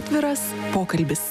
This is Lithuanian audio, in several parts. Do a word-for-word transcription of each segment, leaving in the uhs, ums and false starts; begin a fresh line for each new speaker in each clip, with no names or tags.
Atviras pokalbis.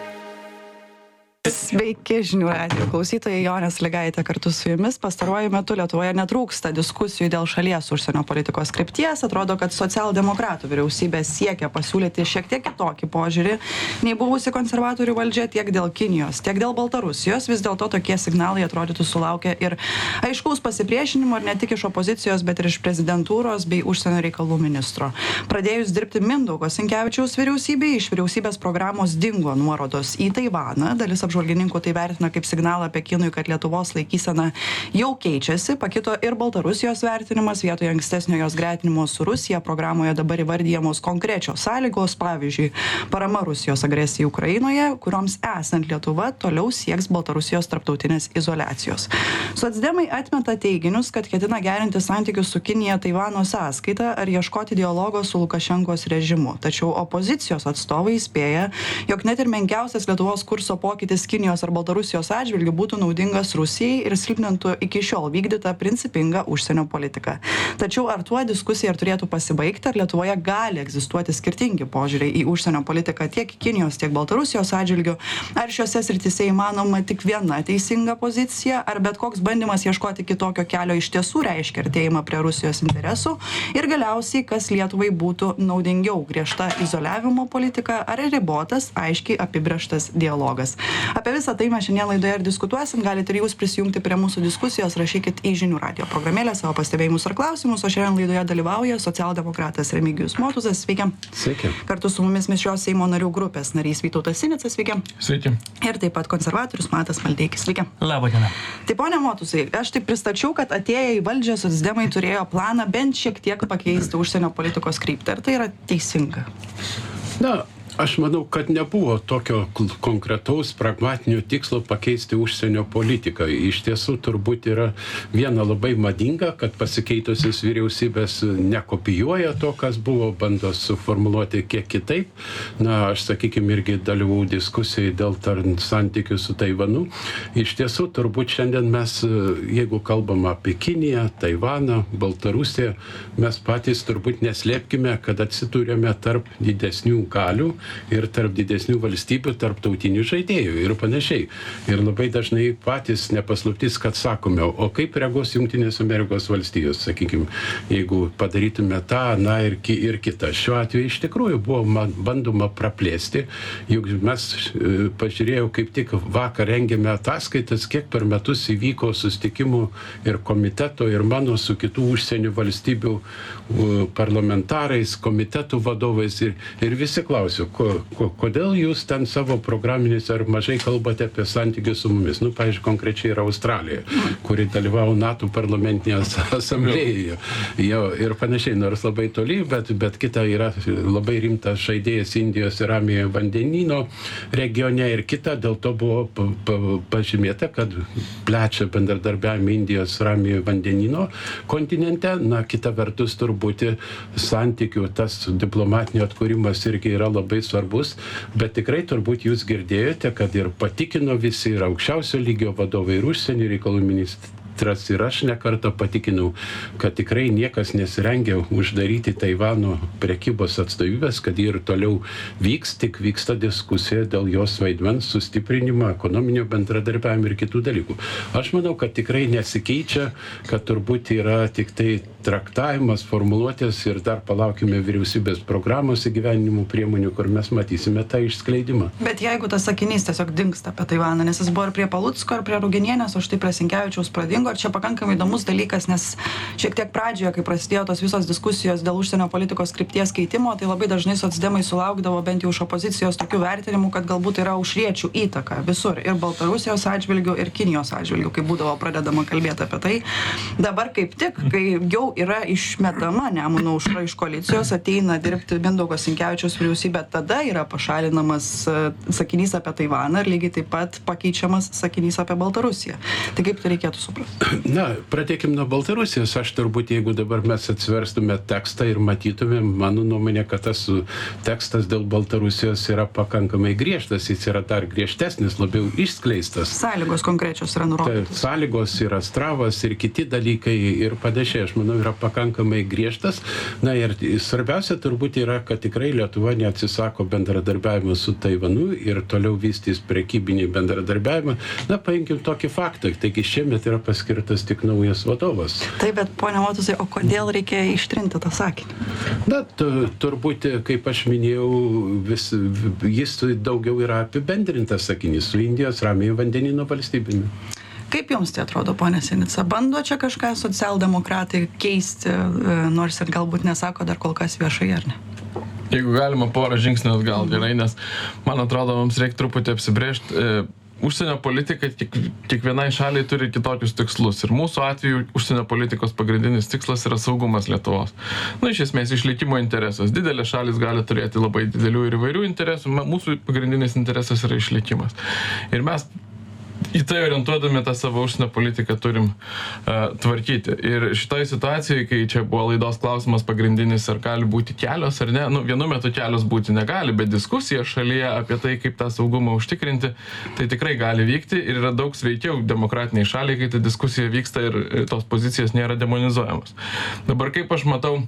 Sveiki, žinių radijo klausytojai, Jonė Sąlygaitė kartu su jumis. Pastaruoju metu Lietuvoje netrūksta diskusijų dėl šalies užsienio politikos krypties. Atrodo, kad socialdemokratų vyriausybė siekia pasiūlyti šiek tiek kitokį požiūrį nei buvusi konservatorių valdžia tiek dėl Kinijos, tiek dėl Baltarusijos. Vis dėlto tokie signalai atrodytų sulaukia ir aiškaus pasipriešinimo, ir ne tik iš opozicijos, bet ir iš prezidentūros bei užsienio reikalų ministro. Pradėjus dirbti Mindaugo Sinkevičiaus vyriausybei, iš vyriausybės programos dingo nuorodos į Taivaną. Dalis apžvalgininkų tai vertina kaip signalą Pekinui, kad Lietuvos laikysena jau keičiasi. Pakito ir Baltarusijos vertinimas, vietoje ankstesnio jos gretinimo su Rusija. Programoje dabar įvardyjamos konkrečios sąlygos, pavyzdžiui, parama Rusijos agresijai Ukrainoje, kurioms esant Lietuva toliau sieks Baltarusijos tarptautinės izoliacijos. Socdemai atmeta teiginius, kad ketina gerinti santykius su Kinija Taivano sąskaita ar ieškoti dialogo su Lukašenkos režimu. Tačiau opozicijos atstovai įspėja, jog net ir menkiausias Lietuvos kurso pokytis Kinijos ar Baltarusijos atžvilgiu būtų naudingas Rusijai ir silpnintų iki šiol vykdytą principingą užsienio politiką. Tačiau ar tuo diskusija ir turėtų pasibaigti, ar Lietuvoje gali egzistuoti skirtingi požiūriai į užsienio politiką tiek Kinijos, tiek Baltarusijos atžvilgiu, ar šiose srityse įmanoma tik viena teisinga pozicija, ar bet koks bandymas ieškoti kitokio kelio iš tiesų reiškia artėjimą prie Rusijos interesų, ir galiausiai, kas Lietuvai būtų naudingiau, griežta izoliavimo politika ar ribotas, aiškiai apibrėžtas dialogas. Apie visą tai mes šiandien laidoje ir diskutuosim. Galite ir jūs prisijungti prie mūsų diskusijos, rašykit į žinių radijo programėlę savo pastebėjimus ar klausimus, o šiandien laidoje dalyvauja socialdemokratas Remigijus Motuzas. Sveiki.
Sveiki.
Kartu su mumis mišrios Seimo narių grupės narys Vytautas Sinicas. Sveiki.
Sveiki.
Ir taip pat konservatorius Matas Maldeikis. Sveiki.
Labą dieną.
Tai pone Motuzai, aš taip pristačiau, kad atėję į valdžią socdemai turėjo planą bent šiek tiek pakeisti užsienio politikos kryptį. Ar tai yra teisinga?
Na, aš manau, kad nebuvo tokio konkretaus pragmatinio tikslo pakeisti užsienio politiką. Iš tiesų turbūt yra viena labai madinga, kad pasikeitusios vyriausybės nekopijuoja to, kas buvo, bando suformuluoti kiek kitaip. Na, aš sakykime, irgi dalyvau diskusijai dėl tarn santykių su Taivanu. Iš tiesų turbūt šiandien mes, jeigu kalbam apie Kiniją, Taivaną, Baltarusiją, mes patys turbūt neslėpkime, kad atsidūrėme tarp didesnių galių ir tarp didesnių valstybių, tarptautinių žaidėjų ir panašiai. Ir labai dažnai patys nepaslaptis, kad sakome, o kaip reagos Jungtinės Amerikos valstijos, sakykime, jeigu padarytume tą, na ir, ki, ir kitą. Šiuo atveju iš tikrųjų buvo man, bandoma praplėsti, juk mes e, pažiūrėjau, kaip tik vakar rengėme ataskaitas, kiek per metus įvyko susitikimų ir komiteto, ir mano su kitų užsienio valstybių e, parlamentarais, komitetų vadovais, ir, ir visi klausiu, Ko, ko, kodėl jūs ten savo programinėse ar mažai kalbate apie santykius su mumis? Nu, pavyzdžiui, konkrečiai yra Australija, kuri dalyvavo NATO parlamentinėje asamblėje. Jo, ir panašiai, nors labai toli, bet, bet kita yra labai rimtas žaidėjas Indijos ir Ramiojo vandenyno regione, ir kita dėl to buvo pa, pa, pažymėta, kad plečia bendradarbiavimą Indijos Ramiojo vandenyno kontinente. Na, kita vertus turbūt santykių, tas diplomatinio atkūrimas irgi yra labai svarbus, bet tikrai turbūt jūs girdėjote, kad ir patikino visi, ir aukščiausio lygio vadovai, ir užsienio reikalų ministras, ir aš nekartą patikinau, kad tikrai niekas nesirengia uždaryti Taivano prekybos atstovybės, kad jie ir toliau vyks, tik vyksta diskusija dėl jos vaidmens sustiprinimo, ekonominio bendradarbiavimo ir kitų dalykų. Aš manau, kad tikrai nesikeičia, kad turbūt yra tik tai traktavimas, formuluotės, ir dar palaukime vyriausybės programos įgyvendinimo priemonių, kur mes matysime tą išskleidimą.
Bet jeigu tas sakinys tiesiog dingsta apie Taivaną, nes jis buvo ir prie Palucko, ir prie Ruginienės, o štai prie Sinkevičiaus pradingo, ir čia pakankamai įdomus dalykas, nes šiek tiek pradžioje, kai prasidėjo tos visos diskusijos dėl užsienio politikos krypties keitimo, tai labai dažnai socdemai sulaukdavo bent jau iš opozicijos tokių vertinimų, kad galbūt yra aušriečių įtaka visur, ir Baltarusijos atžvilgių, ir Kinijos atžvilgių, kai būdavo pradedama kalbėti apie tai. Dabar kaip tik, kai jau yra išmetama Nemuno aušra iš koalicijos, ateina dirbti Mindaugo Sinkevičiaus vyriausybė, tada yra pašalinamas sakinys apie Taivaną ir lygiai taip pat pakeičiamas sakinys apie Baltarusiją. Tai kaip tai reikėtų suprasti?
Na, pradėkim nuo Baltarusijos. Aš turbūt, jeigu dabar mes atsiverstume tekstą ir matytume, mano nuomonė, kad tas tekstas dėl Baltarusijos yra pakankamai griežtas, jis yra dar griežtesnis, labiau išskleistas.
Sąlygos konkrečios yra nurodytos.
Tai sąlygos yra Stravas ir kiti dalykai ir panašiai, aš manau, yra pakankamai griežtas. Na ir svarbiausia turbūt yra, kad tikrai Lietuva neatsisako bendradarbiavimo su Taivanu ir toliau vystys prekybinį bendradarbiavimą. Na, paimkim tokį faktą, taigi šiemet yra paskirtas skirtas tik naujas vadovas.
Taip, bet ponia Motuzai, o kodėl reikia ištrinti tą sakinį?
Na, tu, turbūt, kaip aš minėjau, vis, jis daugiau yra apibendrintas sakinys su Indijos Ramiojo vandenyno valstybėmi.
Kaip jums tai atrodo, ponia Sinica? Bando čia kažką socialdemokratai keisti, nors ir galbūt nesako dar kol kas viešai, ar ne?
Jeigu galima porą žingsnių atgal, gerai, nes man atrodo, mums reikia truputį apsibrėžti. E, Užsienio politika kiek, kiekvienai šaliai turi kitokius tikslus ir mūsų atveju užsienio politikos pagrindinis tikslas yra saugumas Lietuvos. Na, iš esmės, išlikimo interesas. Didelės šalis gali turėti labai didelių ir įvairių interesų, mūsų pagrindinis interesas yra išlikimas. Ir mes į tai orientuodami tą savo užsienio politiką turim uh, tvarkyti. Ir šitoje situacijoje, kai čia buvo laidos klausimas pagrindinis, ar gali būti kelios ar ne, nu, vienu metu kelios būti negali, bet diskusija šalyje apie tai, kaip tą saugumą užtikrinti, tai tikrai gali vykti ir yra daug sveikiau demokratiniai šaliai, kai ta diskusija vyksta ir, ir tos pozicijos nėra demonizuojamos. Dabar kaip aš matau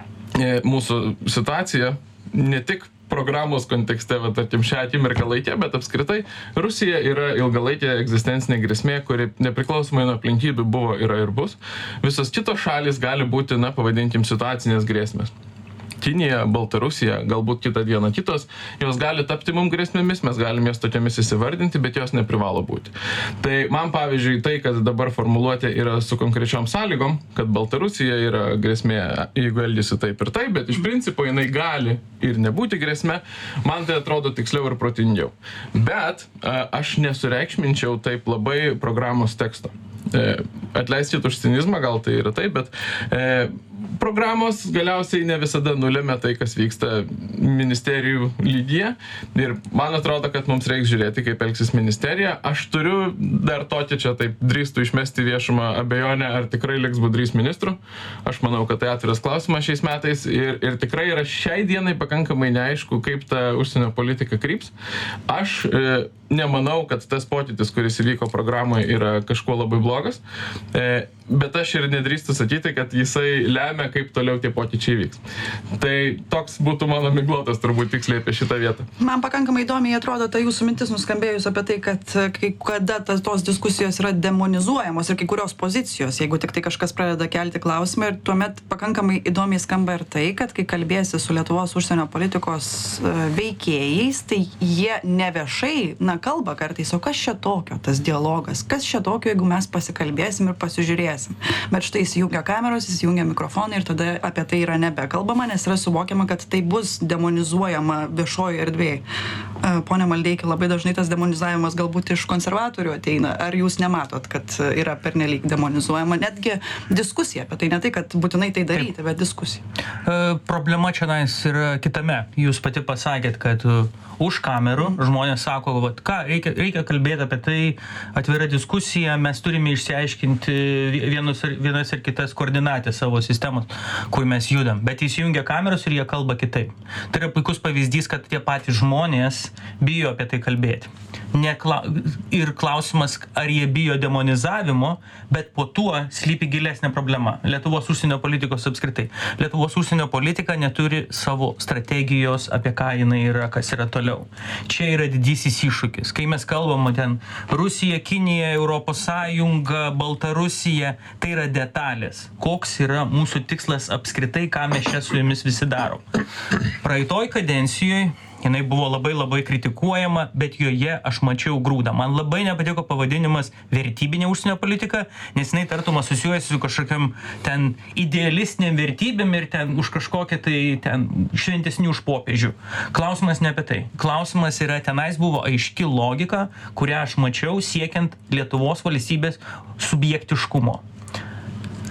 e, mūsų situaciją, ne tik programos kontekste, va, tarkim, šią akimirką laikė, bet apskritai Rusija yra ilgalaikė egzistencinė grėsmė, kuri nepriklausomai nuo aplinkybių buvo, yra ir bus. Visos kitos šalys gali būti, na, pavadinkim, situacinės grėsmės. Kinija, Baltarusija, galbūt kitą dieną kitos, jos gali tapti mums grėsmėmis, mes galime jas tokiamis įsivardinti, bet jos neprivalo būti. Tai man, pavyzdžiui, tai, kad dabar formuluotė yra su konkrečiom sąlygom, kad Baltarusija yra grėsmė, jeigu elgiasi taip ir taip, bet iš principo jinai gali ir nebūti grėsmė, man tai atrodo tiksliau ir protingiau. Bet aš nesureikšminčiau taip labai programos teksto. Atleiskit už cinizmą, gal tai yra taip, bet e, programos galiausiai ne visada nulėmė tai, kas vyksta ministerijų lygyje. Ir man atrodo, kad mums reiks žiūrėti, kaip elgsis ministerija. Aš turiu dar tokį čia taip drįstų išmesti viešumą abejonę, ar tikrai liks Budrys ministru. Aš manau, kad tai atviras klausimas šiais metais ir, ir tikrai yra šiai dienai pakankamai neaišku, kaip ta užsienio politika kryps. Aš e, nemanau, kad tas pokytis, kuris įvyko programoje, yra kažkuo labai blogas, e, bet aš ir nedrįstu sakyti, kad jisai lemia, kaip toliau tie pokyčiai vyks. Tai toks būtų mano miglotas turbūt tiksliai apie šitą vietą.
Man pakankamai įdomiai atrodo ta jūsų mintis nuskambėjus apie tai, kad kai kada tas, tos diskusijos yra demonizuojamos ir kai kurios pozicijos, jeigu tik tai kažkas pradeda kelti klausimą, ir tuomet pakankamai įdomiai skamba ir tai, kad kai kalbėsi su Lietuvos užsienio politikos veikėjais, tai jie neviešai, na, kalba kartais, o kas čia tokio tas dialogas, kas čia tokio, jeigu mes pasikalbėsim ir pasižiūrėsim. Bet štai įsijungia kameros, įsijungia mikrofonai ir tada apie tai yra nebekalbama, nes yra suvokiama, kad tai bus demonizuojama viešojoje erdvėje. Pone Maldeiki, labai dažnai tas demonizavimas galbūt iš konservatorių ateina. Ar jūs nematot, kad yra pernelyg demonizuojama netgi diskusija apie tai, ne tai, kad būtinai tai daryti, bet diskusija?
E, problema čia yra kitame. Jūs pati pasakėt, kad už kamerų žmonės sako, vat, ką, reikia, reikia kalbėti apie tai, atvira diskusija, mes turime išsiaiškinti vienus, vienas ir kitas koordinatės savo sistemos, kur mes judam. Bet įsijungia kameros ir jie kalba kitaip. Tai yra puikus pavyzdys, kad tie patys žmonės bijo apie tai kalbėti. Nekla... Ir klausimas, ar jie bijo demonizavimo, bet po tuo slypi gilesnė problema. Lietuvos užsienio politikos apskritai. Lietuvos užsienio politika neturi savo strategijos, apie ką jinai yra, kas yra toliau. Čia yra didysis iššūkis. Kai mes kalbam ten Rusija, Kinija, Europos Sąjunga, Baltarusija, tai yra detalės. Koks yra mūsų tikslas apskritai, ką mes čia su jumis visi darom. Praeitoj kadencijoje jinai buvo labai labai kritikuojama, bet joje aš mačiau grūdą. Man labai nepatiko pavadinimas vertybinė užsienio politika, nes jinai tartum asocijuojasi su kažkokiam ten idealistiniam vertybėm ir ten už kažkokią tai ten šventesnių už popiežių. Klausimas ne apie tai. Klausimas yra, tenais buvo aiški logika, kurią aš mačiau siekiant Lietuvos valstybės subjektiškumo.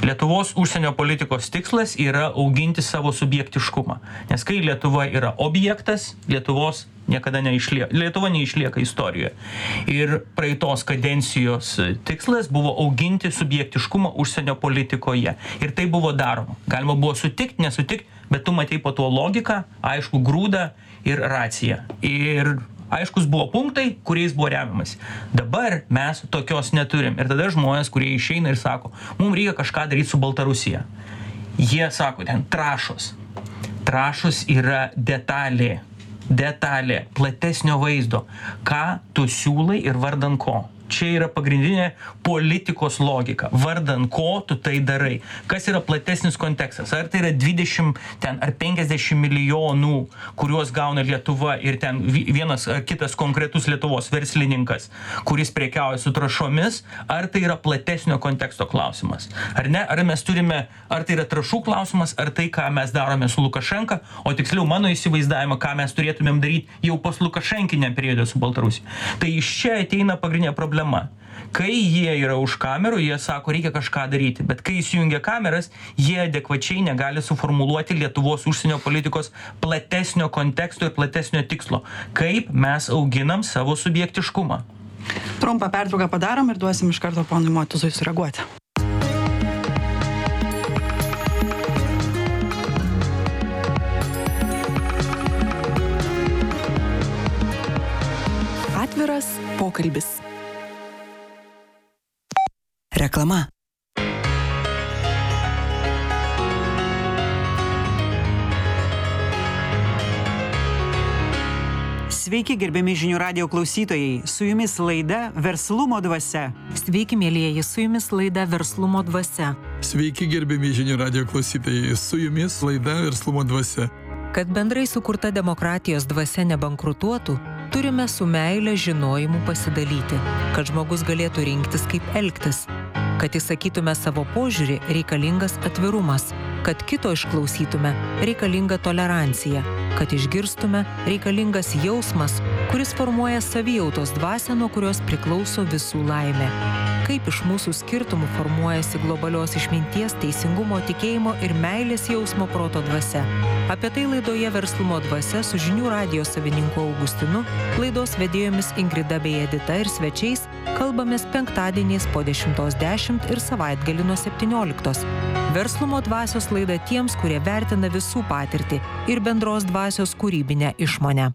Lietuvos užsienio politikos tikslas yra auginti savo subjektiškumą. Nes kai Lietuva yra objektas, Lietuvos niekada neišlieka, Lietuva neišlieka istorijoje. Ir praeitos kadencijos tikslas buvo auginti subjektiškumą užsienio politikoje. Ir tai buvo daroma. Galima buvo sutikti, nesutikti, bet tu matei po to logiką, aišku, grūdą ir raciją. Ir aiškus buvo punktai, kuriais buvo remiamas. Dabar mes tokios neturim. Ir tada žmonės, kurie išeina ir sako, mums reikia kažką daryti su Baltarusija. Jie sako, ten trašos. Trašos yra detalė. Detalė, platesnio vaizdo. Ką tu siūlai ir vardan ko? Čia yra pagrindinė politikos logika. Vardan ko tu tai darai? Kas yra platesnis kontekstas? Ar tai yra dvidešimt ten, ar penkiasdešimt milijonų, kuriuos gauna Lietuva ir ten vienas ar kitas konkretus Lietuvos verslininkas, kuris prekiauja su trąšomis, ar tai yra platesnio konteksto klausimas? Ar ne? Ar mes turime, ar tai yra trąšų klausimas, ar tai, ką mes darome su Lukašenka, o tiksliau mano įsivaizdavimą, ką mes turėtumėm daryti jau pas Lukašenkinę periodą su Baltarusija. Tai iš čia ateina pagrindinė problema. Kai jie yra už kamerų, jie sako, reikia kažką daryti, bet kai įsijungia kameras, jie adekvačiai negali suformuluoti Lietuvos užsienio politikos platesnio konteksto ir platesnio tikslo. Kaip mes auginam savo subjektiškumą.
Trumpą pertrauką padarom ir duosim iš karto ponui Motuzui sureaguoti. Atviras pokalbis.
Reklama. Sveiki, gerbiami žinių radijo klausytojai. Su jumis laida Verslumo dvasia.
Sveiki, mielieji, su jumis laida Verslumo dvasia.
Sveiki, gerbiami žinių radijo klausytojai. Su jumis laida Verslumo dvasia.
Kad bendrai sukurta demokratijos dvasia nebankrutuotų, turime su meile žinojimu pasidalyti, kad žmogus galėtų rinktis, kaip elgtis. Kad įsakytume savo požiūrį, reikalingas atvirumas. Kad kito išklausytume, reikalinga tolerancija. Kad išgirstume, reikalingas jausmas, kuris formuoja savijautos dvasią, nuo kurios priklauso visų laimė. Kaip iš mūsų skirtumų formuojasi globalios išminties, teisingumo, tikėjimo ir meilės jausmo proto dvasia. Apie tai laidoje Verslumo dvasia su žinių radijo savininku Augustinu, laidos vedėjomis Ingrida bei Edita ir svečiais kalbamės penktadieniais po dešimtos dešimt ir savaitgalį nuo septynioliktos. Verslumo dvasios laida tiems, kurie vertina visų patirtį ir bendros dvasios kūrybinę išmonę.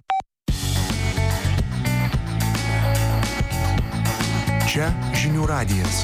Čia žinių radijas.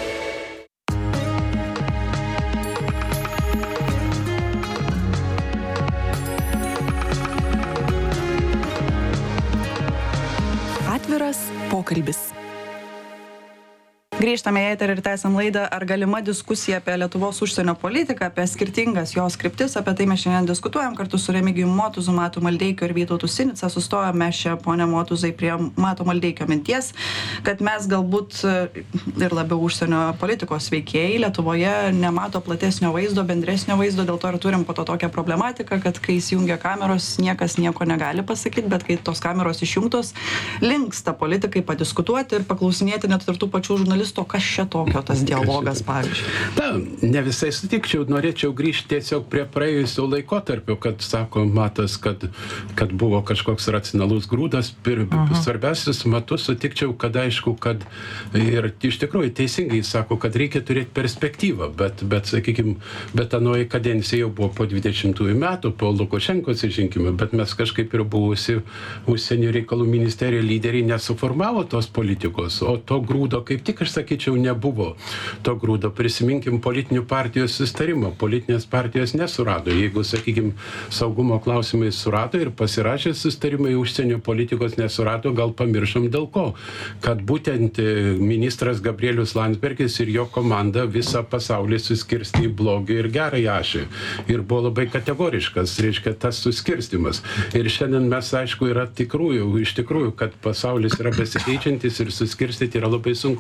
Atviras pokalbis. Grįžtame į eterį ir tęsiam laidą, ar galima diskusija apie Lietuvos užsienio politiką, apie skirtingas jos kryptis, apie tai mes šiandien diskutuojam kartu su Remigijum Motuzu, Matu Maldeikiu ir Vytautu Sinica. Sustojame čia, ponia Motuzai, prie Mato Maldeikio minties, kad mes galbūt ir labiau užsienio politikos veikėjai Lietuvoje nemato platesnio vaizdo, bendresnio vaizdo, dėl to ir turim po to tokią problematiką, kad kai įsijungia kameros, niekas nieko negali pasakyti, bet kai tos kameros išjungtos, linksta politikai padiskutuoti ir paklausinėti net ir tų pačių žurnalistų, to kas čia tokio tas dialogas, pavyzdžiui.
Na, ne visai sutikčiau, norėčiau grįžti tiesiog prie praėjusio laikotarpio, kad sako Matas, kad, kad buvo kažkoks racionalus grūdas. Pir, svarbiausias Matus sutikčiau, kad aišku, kad ir iš tikrųjų teisingai sako, kad reikia turėti perspektyvą, bet, bet sakykime, bet anoji kadencija jau buvo po dvidešimtųjų metų, po Lukašenkos išrinkimo, bet mes kažkaip ir buvusi užsienio reikalų ministerijos lyderiai nesuformavo tos politikos, o to grūdo kaip tik aš sakyčiau, nebuvo to grūdo. Prisiminkim politinių partijų sustarimą. Politinės partijos nesurado. Jeigu, sakykim, saugumo klausimai surado ir pasirašė sustarimai, užsienio politikos nesurado, gal pamiršom dėl ko. Kad būtent ministras Gabrielius Landsbergis ir jo komanda visą pasaulį suskirstė į blogį ir gerą ašį. Ir buvo labai kategoriškas, reiškia, tas suskirstimas. Ir šiandien mes, aišku, yra tikrųjų, iš tikrųjų, kad pasaulis yra besikeičiantis ir suskirstyti yra labai sunku.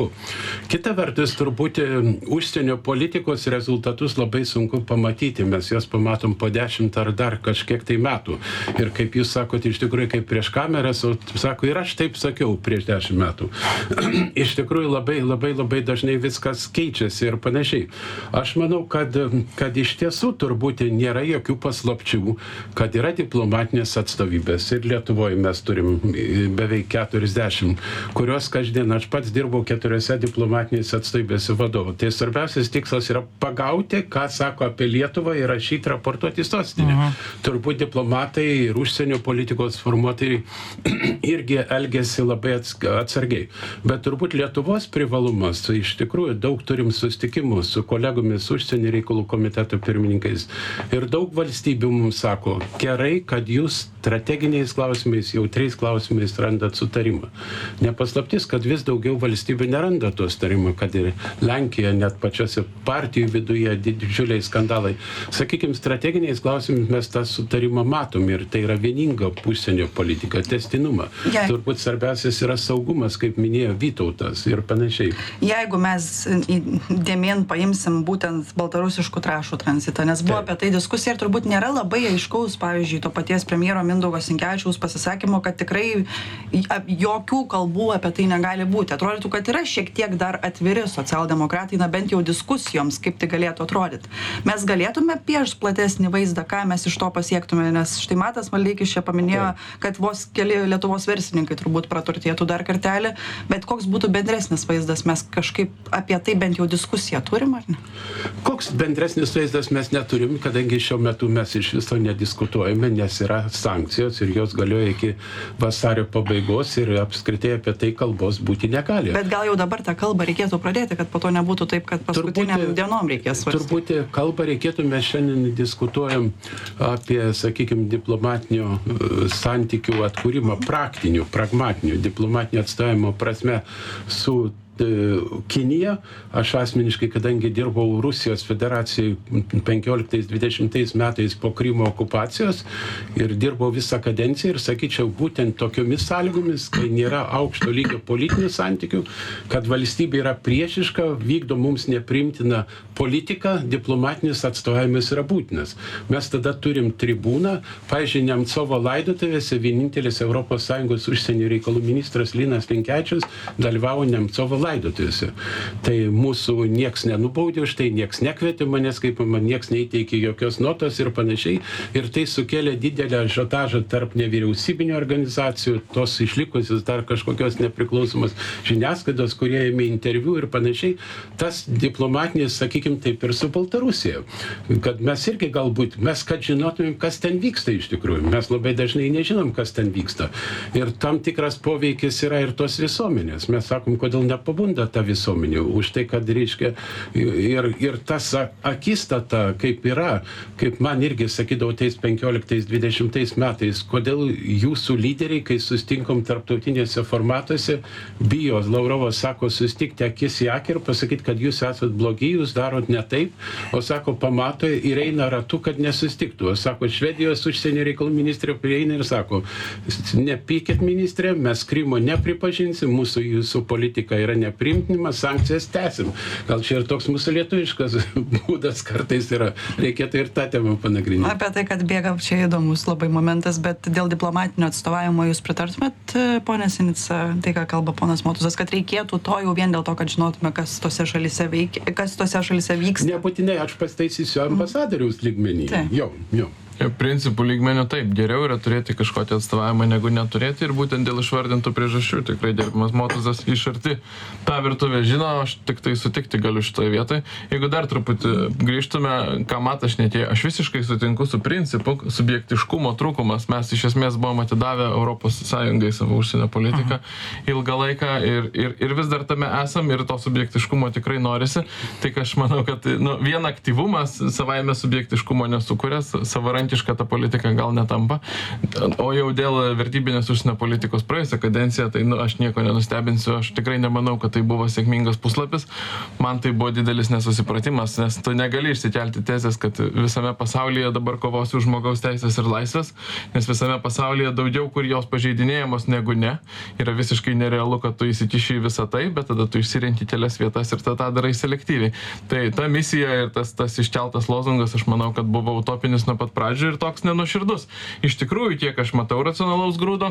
Kita vertus, turbūt užsienio politikos rezultatus labai sunku pamatyti. Mes juos pamatom po dešimt ar dar kažkiek tai metų. Ir kaip jūs sakote, iš tikrųjų, kaip prieš kameras, o sako, ir aš taip sakiau prieš dešimt metų. Iš tikrųjų, labai, labai, labai dažnai viskas keičiasi ir panašiai. Aš manau, kad, kad iš tiesų turbūt nėra jokių paslapčių, kad yra diplomatinės atstovybės. Ir Lietuvoje mes turim beveik keturiasdešimt, kurios kasdien, aš pats dirbau keturiose diplomatinėse atstovybėse vadovu. Tai svarbiausias tikslas yra pagauti, ką sako apie Lietuvą ir rašyti, raportuoti į sostinę. Uh -huh. Turbūt diplomatai ir užsienio politikos formuotojai irgi elgėsi labai atsargiai. Bet turbūt Lietuvos privalumas, iš tikrųjų daug turim susitikimų su kolegomis užsienio reikalų komiteto pirmininkais. Ir daug valstybių mums sako, gerai, kad jūs strateginiais klausimais, jautriais klausimais randat sutarimą. Nepaslaptis, kad vis daugiau valstybių neranda to sutarimo, kad ir Lenkija, net pačiose partijų viduje didžiuliai skandalai. Sakykime, strateginiais klausimais mes tą sutarimą matom ir tai yra vieninga užsienio politika, testinumą.
Jei...
Turbūt svarbiausias yra saugumas, kaip minėjo Vytautas ir panašiai.
Jeigu mes dėmėn paimsim būtent baltarusiškų trąšų tranzitą, nes buvo apie tai diskusija ir turbūt nėra labai aiškaus, pavyzdžiui, to paties premjero Mindaugo Sinkevičiaus pasisakymo, kad tikrai jokių kalbų apie tai negali būti. Atrodytų, kad yra šiek tiek dar atviri socialdemokratai, na bent jau diskusijoms, kaip tai galėtų atrodyti. Mes galėtume piešti platesnį vaizdą, ką mes iš to pasiektume, nes štai Matas Maldeikis čia paminėjo, kad vos keli Lietuvos verslininkai turbūt praturtėtų dar kartelį, bet koks būtų bendresnis vaizdas, mes kažkaip apie tai bent jau diskusiją turim, ar ne?
Koks bendresnis vaizdas mes neturim, kadangi šiuo metu mes iš viso nediskutuojame, nes yra sankcijos ir jos galioja iki vasario pabaigos ir apskritai apie tai kalbos būti negali.
Bet gal jau dabar tą kalbą reikėtų pradėti, kad po to nebūtų taip, kad paskutiniam turbūt, dienom reikės svarstyti.
Turbūt kalbą reikėtų, mes šiandien diskutuojam apie, sakykime, diplomatinio santykių atkūrimą, praktinių, pragmatinių, diplomatinio atstovimo prasme su Kinija. Aš asmeniškai, kadangi dirbau Rusijos federacijai penkioliktais dvidešimtais metais po Krymo okupacijos ir dirbau visą kadenciją ir sakyčiau, būtent tokiomis sąlygomis, kai nėra aukšto lygio politinių santykių, kad valstybė yra priešiška, vykdo mums nepriimtiną politiką, diplomatinis atstovavimas yra būtinas. Mes tada turim tribūną, pavyzdžiui, Nemcovo laidotuvėse vienintelis Europos Sąjungos užsienio reikalų ministras Linas Linkevičius dalyvavo Nemcovo laidotuvėse. Tai mūsų nieks nenubaudė už tai, nieks nekvietė manęs, kaip man nieks neįteikė jokios notos ir panašiai. Ir tai sukėlė didelę ažiotažą tarp nevyriausybinių organizacijų, tos išlikusios dar kažkokios nepriklausomos žiniasklaidos, kurie ėmė interviu ir panašiai. Tas diplomatinis, sakykime, taip ir su Baltarusija. Kad mes irgi galbūt, mes kad žinotumėm, kas ten vyksta iš tikrųjų. Mes labai dažnai nežinom, kas ten vyksta. Ir tam tikras poveikis yra ir tos visuomenės. Mes sakom, kodėl nepabunda ta visuomenė. Už tai, kad reiškia ir, ir tas akistata, kaip yra, kaip man irgi sakydavo tais penkioliktais dvidešimtais metais, kodėl jūsų lyderiai, kai sustinkom tarptautinėse formatuose, bijo, Lavrovas sako, sustikti akis į akį ir pasakyti, kad jūs esat blogi, jūs darot ne taip, o sako, pamato ir eina ratu, kad nesustiktų. O sako, Švedijos užsienio reikalų ministrė prieina ir sako, nepykit ministrė, mes Krymo nepripažinsim, mūsų jūsų politika yra neprimtinima, sankcijas tęsim. Gal čia ir toks mūsų lietuviškas būdas kartais yra. Reikėtų ir tą temą panagrinėti.
Apie tai, kad bėga čia įdomus labai momentas, bet dėl diplomatinio atstovavimo jūs pritartumėt, ponė Sinica, tai ką kalba ponas Motuzas, kad reikėtų to jau vien dėl to, kad žinotume, kas tose šalyse veikia, kas tose šalyse vyksta.
Nebūtinai, aš pastaisysiu ambasadoriaus lygmenį.
Tai.
Jo, jo.
Principų lygmenių taip, geriau yra turėti kažkokį atstovavimą negu neturėti ir būtent dėl išvardintų priežasčių tikrai gerbiamas Motuzas iš arti tą virtuvę žino, aš tik tai sutikti galiu šitoje vietoje. Jeigu dar truputį grįžtume, ką Matas šnekėjo, aš visiškai sutinku su principu, subjektiškumo trūkumas. Mes iš esmės buvom atidavę Europos Sąjungai savo užsienio politiką Aha. ilgą laiką ir, ir, ir vis dar tame esam ir to subjektiškumo tikrai norisi. Tik aš manau, kad nu, vien aktyvumas savaime subjektiškumo nesukuria, savarankiškumas savarankiška ta politika gal netampa. O jau dėl vertybinės užsienio politikos praėjusią kadenciją, tai nu, aš nieko nenustebinsiu, aš tikrai nemanau, kad tai buvo sėkmingas puslapis. Man tai buvo didelis nesusipratimas, nes tu negali išsikelti tezės, kad visame pasaulyje dabar kovosiu už žmogaus teisės ir laisvės, nes visame pasaulyje daugiau, kur jos pažeidinėjamos negu ne. Yra visiškai nerealu, kad tu įsikiši į visą tai, bet tada tu išsirenki kelias vietas ir tada darai selektyviai. Tai ta misija ir tas, tas iškeltas lozungas, aš manau, kad buvo utopinis nuo pat pradžių ir toks nenuoširdus. Iš tikrųjų, kiek aš matau racionalaus grūdo,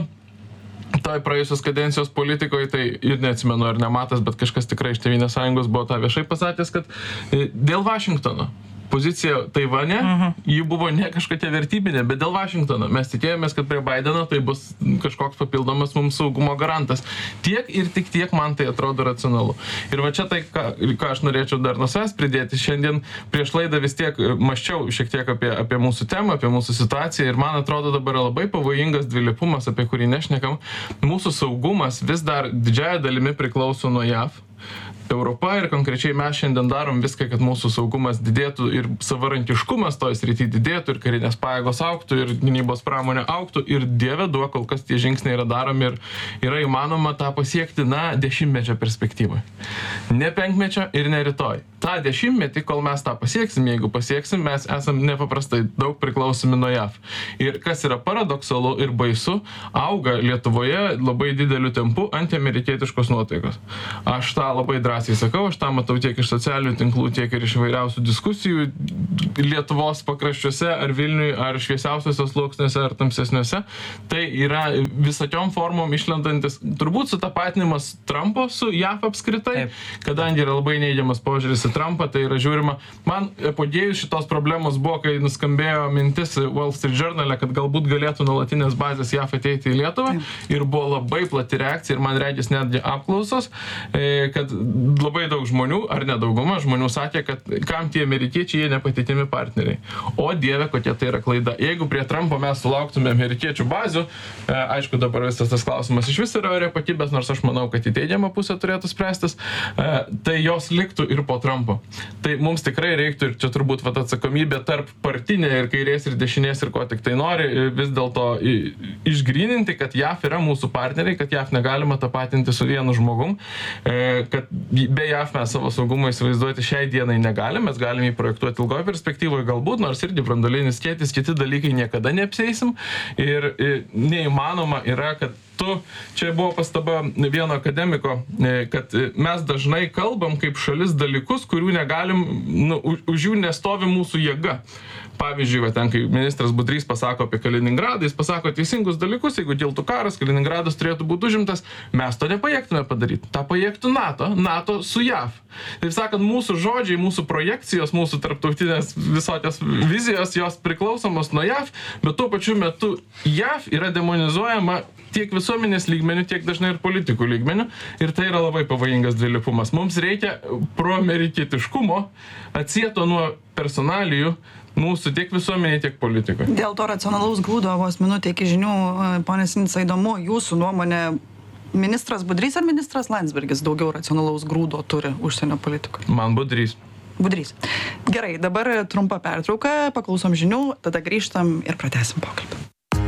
toj praėjusios kadencijos politikoje, tai ir neatsimenu ar nematas, bet kažkas tikrai iš Tėvynės sąjungos buvo tą viešai pasakęs, kad dėl Vašingtono pozicija Taivane, uh-huh. ji buvo ne kažkokia vertybinė, bet dėl Vašingtono. Mes tikėjomės, kad prie Baideno tai bus kažkoks papildomas mums saugumo garantas. Tiek ir tik tiek man tai atrodo racionalu. Ir va čia tai, ką, ką aš norėčiau dar nuo savęs pridėti, šiandien prieš laidą vis tiek mąsčiau šiek tiek apie, apie mūsų temą, apie mūsų situaciją ir man atrodo dabar labai pavojingas dvilypumas, apie kurį nešnekam. Mūsų saugumas vis dar didžiąja dalimi priklauso nuo J A V. Europa ir konkrečiai mes šiandien darom viską, kad mūsų saugumas didėtų ir savarankiškumas toj srity didėtų ir karinės pajėgos augtų ir gynybos pramonė augtų ir dieve duok, kol kas tie žingsniai yra daromi ir yra įmanoma tą pasiekti, na, dešimtmečio perspektyvai. Ne penkmečio ir ne rytoj. Ta dešimtmetį, kol mes tą pasieksim, jeigu pasieksim, mes esam nepaprastai daug priklausomi nuo J A V. Ir kas yra paradoksalu ir baisu, auga Lietuvoje labai dideliu tempu antiamerikietiškos nuotaikos. Aš tą labai drąsiai sakau, aš tą matau tiek iš socialinių tinklų, tiek ir iš įvairiausių diskusijų Lietuvos pakraščiuose, ar Vilniui, ar šviesiausiuose sluoksniuose, ar tamsesniuose. Tai yra visokiom formom išlendantis, turbūt sutapatinimas Trumpo su J A V apskritai, Taip. Kadangi yra labai neigiamas požiūris į Trumpą, tai yra žiūrima. Man podėjus šitos problemos buvo, kai nuskambėjo mintis Wall Street Journal, kad galbūt galėtų nuolatinės bazės J A V ateiti į Lietuvą Taip. Ir buvo labai plati reakcija ir man regis netgi apklausos, kad labai daug žmonių, ar nedauguma žmonių sakė, kad kam tie amerikiečiai, jie nepatikimi partneriai. O dieve, kokia tai yra klaida. Jeigu prie Trumpo mes sulauktume amerikiečių bazių, e, aišku, dabar visas tas klausimas iš vis yra ore patybės, nors aš manau, kad į teigiamą pusę turėtų spręstis, e, tai jos liktų ir po Trumpo. Tai mums tikrai reiktų, ir čia turbūt vat, atsakomybė tarp partinė ir kairės ir dešinės ir ko tik tai nori, vis dėlto išgryninti, kad J A V yra mūsų partneriai, kad J A V negalima tapatinti su vienu žmogum, e, kad be J A V mes savo saugumą įsivaizduoti šiai dienai negalime, mes galime jį projektuoti ilgoje perspektyvoje galbūt, nors irgi branduolinis skėtis, kiti dalykai niekada neapseisim ir, ir neįmanoma yra, kad tu, čia buvo pastaba vieno akademiko, kad mes dažnai kalbam kaip šalis dalykus, kurių negalim, nu, už jų nestovi mūsų jėga. Pavyzdžiui, va, ten, kai ministras Budrys pasako apie Kaliningradą, jis pasako teisingus dalykus, jeigu kiltų karas, Kaliningradas turėtų būti užimtas, mes to nepajėgtume padaryti. Ta pajėgtų NATO, NATO su J A V. Taip sakant, mūsų žodžiai, mūsų projekcijos, mūsų tarptautinės visokios vizijos, jos priklausomos nuo J A V, bet tuo pačiu metu J A V yra demonizuojama tiek visuomenės lygmenių, tiek dažnai ir politikų lygmenių. Ir tai yra labai pavojingas dvilypumas. Mums reikia proamerikietiškumo, atsieto nuo personalijų, mūsų tiek visuomenė, tiek politikai.
Dėl to racionalaus grūdo vos minutė iki žinių, ponė Sinica, įdomu, jūsų nuomonė, ministras Budrys ar ministras Landsbergis daugiau racionalaus grūdo turi užsienio politikoje?
Man Budrys.
Budrys. Gerai, dabar trumpa pertrauka, paklausom žinių, tada grįžtam ir pratęsim pokalbį.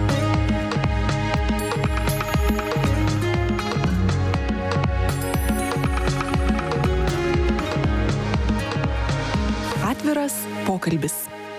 Atviras pokalbis.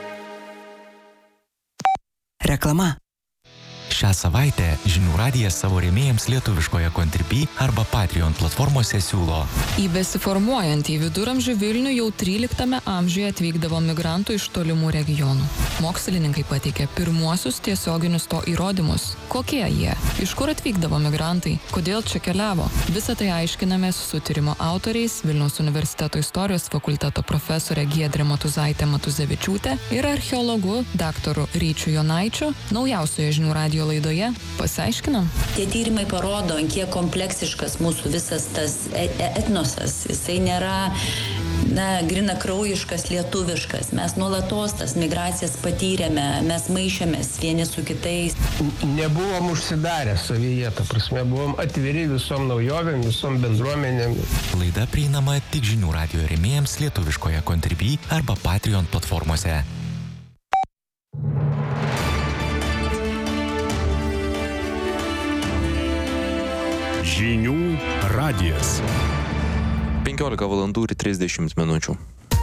Reklama.
Šią savaitę Žinių radijas savo rėmėjams lietuviškoje Contribui arba Patreon platformose siūlo.
Į besiformuojantį viduramžių Vilnių jau tryliktame amžiuje atvykdavo migrantų iš tolimų regionų. Mokslininkai pateikė pirmuosius tiesioginius to įrodymus. Kokie jie? Iš kur atvykdavo migrantai? Kodėl čia keliavo? Visą tai aiškinamės su tyrimo autoriais, Vilniaus universiteto istorijos fakulteto profesorė Giedrė Matuzaitė Matuzevičiūtė ir archeologu daktaru Ryčiu Jonaičiu naujausioje Žinių radijo laidoje pasiaiškinam.
Tie tyrimai parodo, kiek kompleksiškas mūsų visas tas etnosas. Jisai nėra na, grina kraujiškas, lietuviškas. Mes nuolatos tas migracijas patyrėme, mes maišėmės vieni su kitais.
Nebuvom užsidarę savyje, ta prasme, buvom atviri visom naujovėm, visom bendruomenėm.
Laida prieinama tik Žinių radijo rėmėjams lietuviškoje Contribui arba Patreon platformose.
Žinių radijas.
penkiolika valandų ir trisdešimt minučių.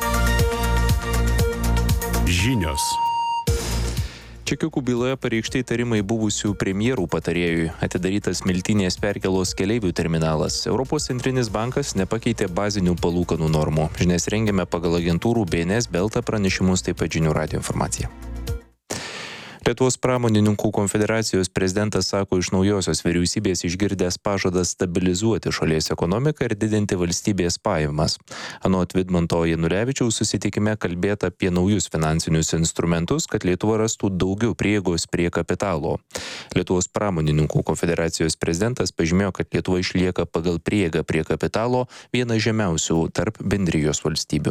Žinios.
Čekiukų byloje pareikšti įtarimai buvusių premjerų patarėjui. Atidarytas Smiltynės Perkėlos keleivių terminalas. Europos centrinis bankas nepakeitė bazinių palūkanų normų. Žinias rengiame pagal agentūrų B N S, Belta pranešimus, taip pat Žinių radijo informaciją. Lietuvos pramonininkų konfederacijos prezidentas sako, iš naujosios vyriausybės išgirdęs pažadą stabilizuoti šalies ekonomiką ir didinti valstybės pajamas. Anot Vidmanto Janulevičiaus susitikime kalbėta apie naujus finansinius instrumentus, kad Lietuva rastų daugiau prieigos prie kapitalo. Lietuvos pramonininkų konfederacijos prezidentas pažymėjo, kad Lietuva išlieka pagal prieigą prie kapitalo viena žemiausių tarp bendrijos valstybių.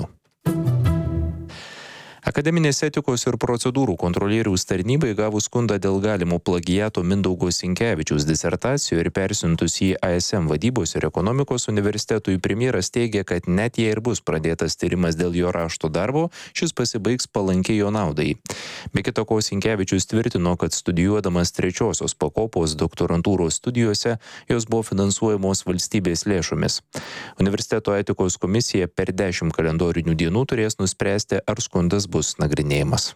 Akademinės etikos ir procedūrų kontrolieriaus tarnybai gavus skundą dėl galimo plagiato Mindaugo Sinkevičiaus disertacijų ir persiuntus į A S M vadybos ir ekonomikos universitetui, premjeras teigia, kad net jei ir bus pradėtas tyrimas dėl jo rašto darbo, šis pasibaigs palankiai jo naudai. Be kita ko, Sinkevičius tvirtino, kad studijuodamas trečiosios pakopos doktorantūros studijose jos buvo finansuojamos valstybės lėšomis. Universiteto etikos komisija per dešimt kalendorinių dienų turės nuspręsti, ar skundas bus nagrinėjimas.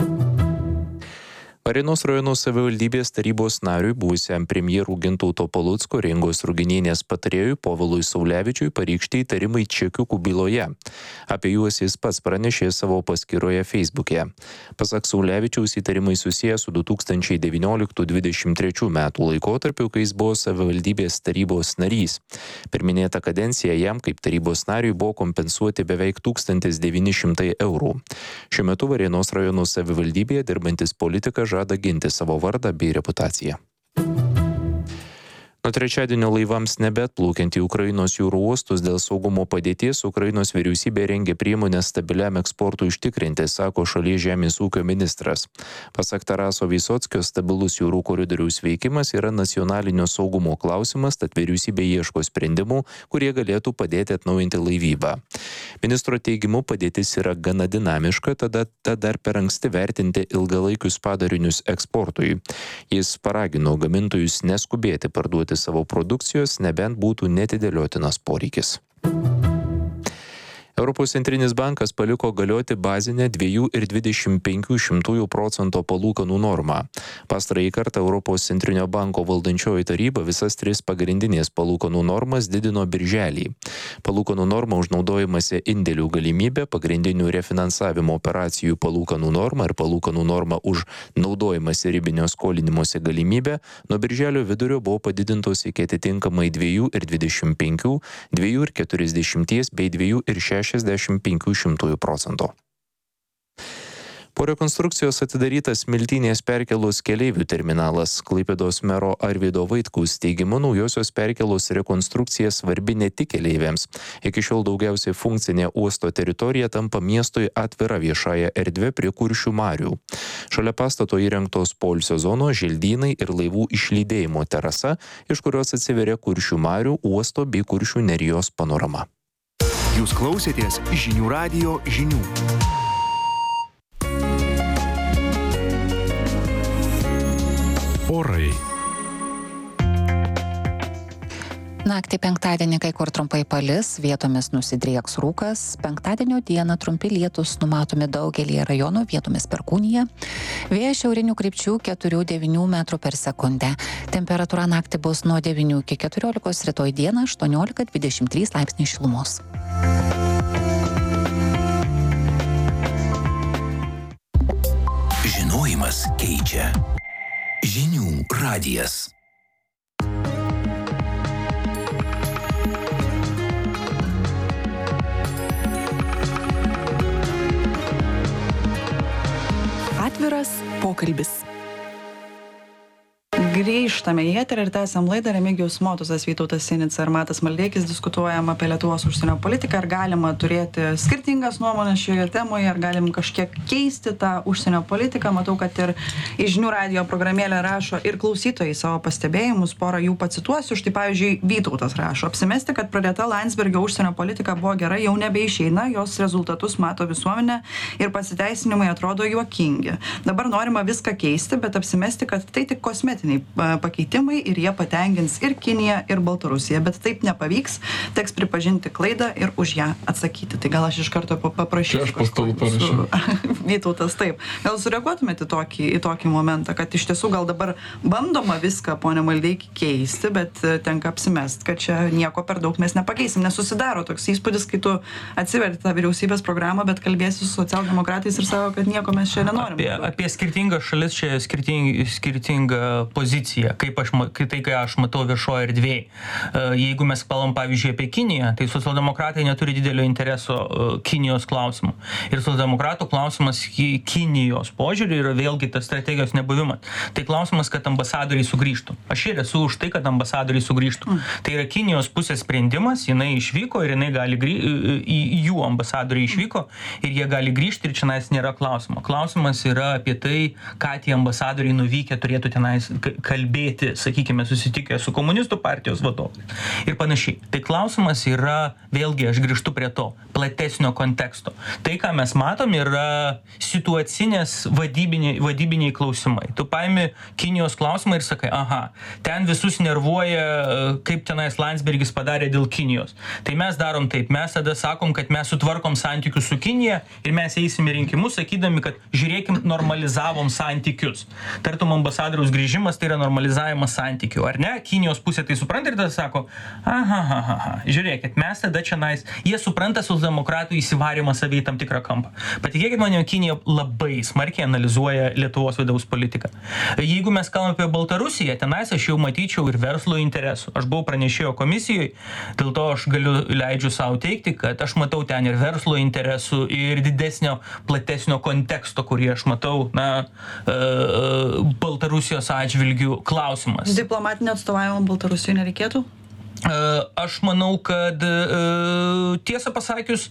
Varėnos rajono savivaldybės tarybos nariui, buvusiam premjerų Gintauto Palucko, Ringos Ruginienės patarėjui Povilui Saulevičiui pareikšti įtarimai Čekiukų byloje. Apie juos jis pats pranešė savo paskyroje Facebook'e. Pasak Saulevičiaus, įtarimai susiję su du tūkstančiai devynioliktų dvidešimt trečių metų laikotarpiu, kai jis buvo savivaldybės tarybos narys. Per minėtą kadenciją jam kaip tarybos nariui buvo kompensuoti beveik tūkstantis devyni šimtai eurų. Šiuo metu Varėnos rajono savivaldybėje dirbantis politikas žada ginti savo vardą bei reputaciją. Nuo trečiadienio laivams nebeatplaukiant į Ukrainos jūrų uostus dėl saugumo padėties, Ukrainos vyriausybė rengia priemonės stabiliam eksportui užtikrinti, sako šalies žemės ūkio ministras. Pasak Taraso Vysockio, stabilus jūrų koridoriaus veikimas yra nacionalinio saugumo klausimas, tad vyriausybė ieško sprendimų, kurie galėtų padėti atnaujinti laivybą. Ministro teigimu, padėtis yra gana dinamiška, tada dar per anksti vertinti ilgalaikius padarinius eksportui. Jis paragino gamintojus neskubėti parduoti savo produkcijos, nebent būtų neatidėliotinas poreikis. Europos centrinis bankas paliko galioti bazinę dviejų ir dvidešimt penkių šimtųjų procento palūkanų normą. Pastarąjį kartą Europos centrinio banko valdančioji taryba visas tris pagrindinės palūkanų normas didino birželį. Palūkanų norma už naudojimąsi indėlių galimybę, pagrindinių refinansavimo operacijų palūkanų norma ir palūkanų norma už naudojimąsi ribinio skolinimosi galimybę nuo birželio vidurio buvo padidintos iki atitinkamai dviejų ir dvidešimt penkių, dviejų ir keturiasdešimties bei dviejų ir šešiasdešimt penkių šimtųjų procento. Po rekonstrukcijos atidarytas Smiltynės Perkėlos keleivių terminalas. Klaipėdos mero Arvydo Vaitkaus teigimu, naujosios Perkėlos rekonstrukcija svarbi ne tik keleiviams. Iki šiol daugiausiai funkcinė uosto teritorija tampa miestui atvira viešąja erdvė prie Kuršių marių. Šalia pastato įrengtos poilsio zonos, želdynai ir laivų išlydėjimo terasa, iš kurios atsiveria Kuršių marių, uosto bei Kuršių nerijos panorama.
Jūs klausėtės Žinių radijo žinių.
Orai.
Naktį penktadienį kai kur trumpai palis, vietomis nusidrieks rūkas, penktadienio dieną trumpi lietūs numatomi daugelyje rajonų, vietomis perkūnija. Vėjas šiaurinių krypčių keturi devyni metrų per sekundę. Temperatūra naktį bus nuo devynių iki keturiolikos, rytoj dieną aštuoniolika dvidešimt trys laipsniai šilumos.
Žinojimas keičia. Žinių radijas.
Atviras pokalbis. Grįžtame į eterį ir tęsiam laidą. Remigijus Motuzas, Vytautas Sinica ir Matas Maldeikis diskutuojam apie Lietuvos užsienio politiką. Ar galima turėti skirtingas nuomonės šioje temoje, ar galim kažkiek keisti tą užsienio politiką. Matau, kad ir į Žinių radijo programėlę rašo ir klausytojai savo pastebėjimus. Porą jų pacituosiu. Štai pavyzdžiui, Vytautas rašo: apsimesti, kad pradėta Landsbergio užsienio politika buvo gera, jau nebeišeina, jos rezultatus mato visuomenė ir pasiteisinimai atrodo juokingi. Dabar norima viską keisti, bet apsimesti, kad tai tik kosmetiniai pakeitimai ir jie patenkins ir Kiniją, ir Baltarusiją, bet taip nepavyks, teks pripažinti klaidą ir už ją atsakyti. Tai gal aš iš karto paprašysiu.
Čia aš pastalų parašiau.
Vytautas, taip. Gal sureaguotumėte į tokį, į tokį momentą, kad iš tiesų gal dabar bandoma viską, ponia Maldeiki, keisti, bet tenka apsimest, kad čia nieko per daug mes nepakeisim. Nesusidaro toks įspūdis, kai tu atsiverti tą vyriausybės programą, bet kalbėsi su socialdemokratais ir sako, kad nieko mes čia nenorim.
Apie, apie skirtingas šalis čia skirting, skirtinga pozicija, kaip aš, kai tai, kai aš matau viešoje erdvėje. Jeigu mes kalbam, pavyzdžiui, apie Kiniją, tai socialdemokratai neturi didelio intereso Kinijos klausimų. Ir socialdemokratų klausimas Kinijos požiūrį yra vėlgi tas strategijos nebuvimas. Tai klausimas, kad ambasadoriai sugrįžtų. Aš ir esu už tai, kad ambasadoriai sugrįžtų. Mm. Tai yra Kinijos pusės sprendimas, jinai išvyko ir jinai gali grįžti, jų ambasadoriai išvyko ir jie gali grįžti ir čionais nėra klausimo. Klausimas yra apie tai, ką tie ambasadoriai nuvykę turėtų tenais kalbėti, sakykime, susitikę su komunistų partijos vadovais ir panašiai. Tai klausimas yra, vėlgi aš grįžtu prie to, platesnio konteksto. Tai, ką mes matom, yra situacinės vadybiniai, vadybiniai klausimai. Tu paimi Kinijos klausimą ir sakai, aha, ten visus nervuoja, kaip tenais Landsbergis padarė dėl Kinijos. Tai mes darom taip, mes tada sakom, kad mes sutvarkom santykius su Kinija ir mes eisim į rinkimus, sakydami, kad žiūrėkim, normalizavom santykius. Tartum ambasadoriaus grįžimas tai yra normalizavimas santykių, ar ne? Kinijos pusė tai supranta ir tada sako, aha, aha, aha, žiūrėkit, mes tada čionais, jie supranta socialdemokratų įsivarimą savį į tam tikrą kampą. Patikėkit manimi, Kinija labai smarkiai analizuoja Lietuvos vidaus politiką. Jeigu mes kalbame apie Baltarusiją, tenais aš jau matyčiau ir verslo interesų. Aš buvau pranešėjo komisijoje, dėl to aš galiu leidžiu savo teikti, kad aš matau ten ir verslo interesų, ir didesnio, platesnio konteksto, kurį aš matau, na, Baltarusijos atžvilgių klausimas.
Diplomatinio atstovavimo Baltarusijoje nereikėtų?
Aš manau, kad tiesą pasakius,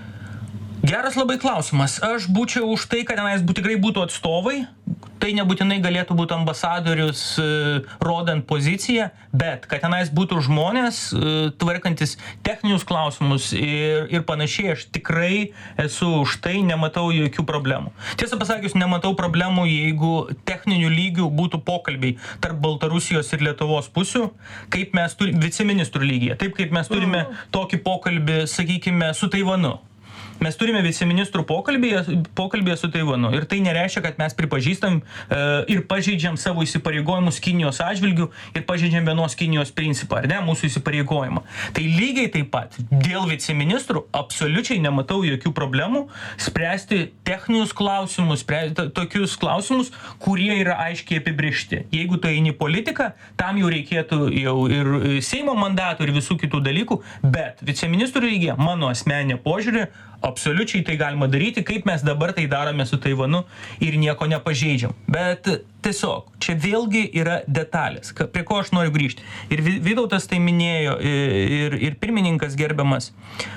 geras labai klausimas. Aš būčiau už tai, kad tenais tikrai būtų atstovai. Tai nebūtinai galėtų būti ambasadorius rodant poziciją, bet kad tenais būtų žmonės tvarkantis techninius klausimus ir, ir panašiai, aš tikrai esu už tai, nematau jokių problemų. Tiesą pasakius, nematau problemų, jeigu techninių lygių būtų pokalbiai tarp Baltarusijos ir Lietuvos pusių, kaip mes turime viceministrų lygyje, taip kaip mes turime tokį pokalbį, sakykime, su Taivanu. Mes turime viceministrų pokalbėje, pokalbėje su Taivanu ir tai nereiškia, kad mes pripažįstam e, ir pažeidžiam savo įsipareigojimus Kinijos atžvilgių ir pažeidžiam vienos Kinijos principą, ar ne, mūsų įsipareigojimą. Tai lygiai taip pat dėl viceministrų absoliučiai nematau jokių problemų spręsti techninius klausimus, spręsti tokius klausimus, kurie yra aiškiai apibrėžti. Jeigu tai eini politiką, tam jau reikėtų jau ir Seimo mandatų ir visų kitų dalykų, bet viceministrų lygyje, mano asmeninė požiūrė, absoliučiai tai galima daryti, kaip mes dabar tai darome su Taivanu ir nieko nepažeidžiam. Bet tiesiog, čia vėlgi yra detalės, prie ko aš noriu grįžti. Ir Vytautas tai minėjo, ir, ir pirmininkas gerbiamas.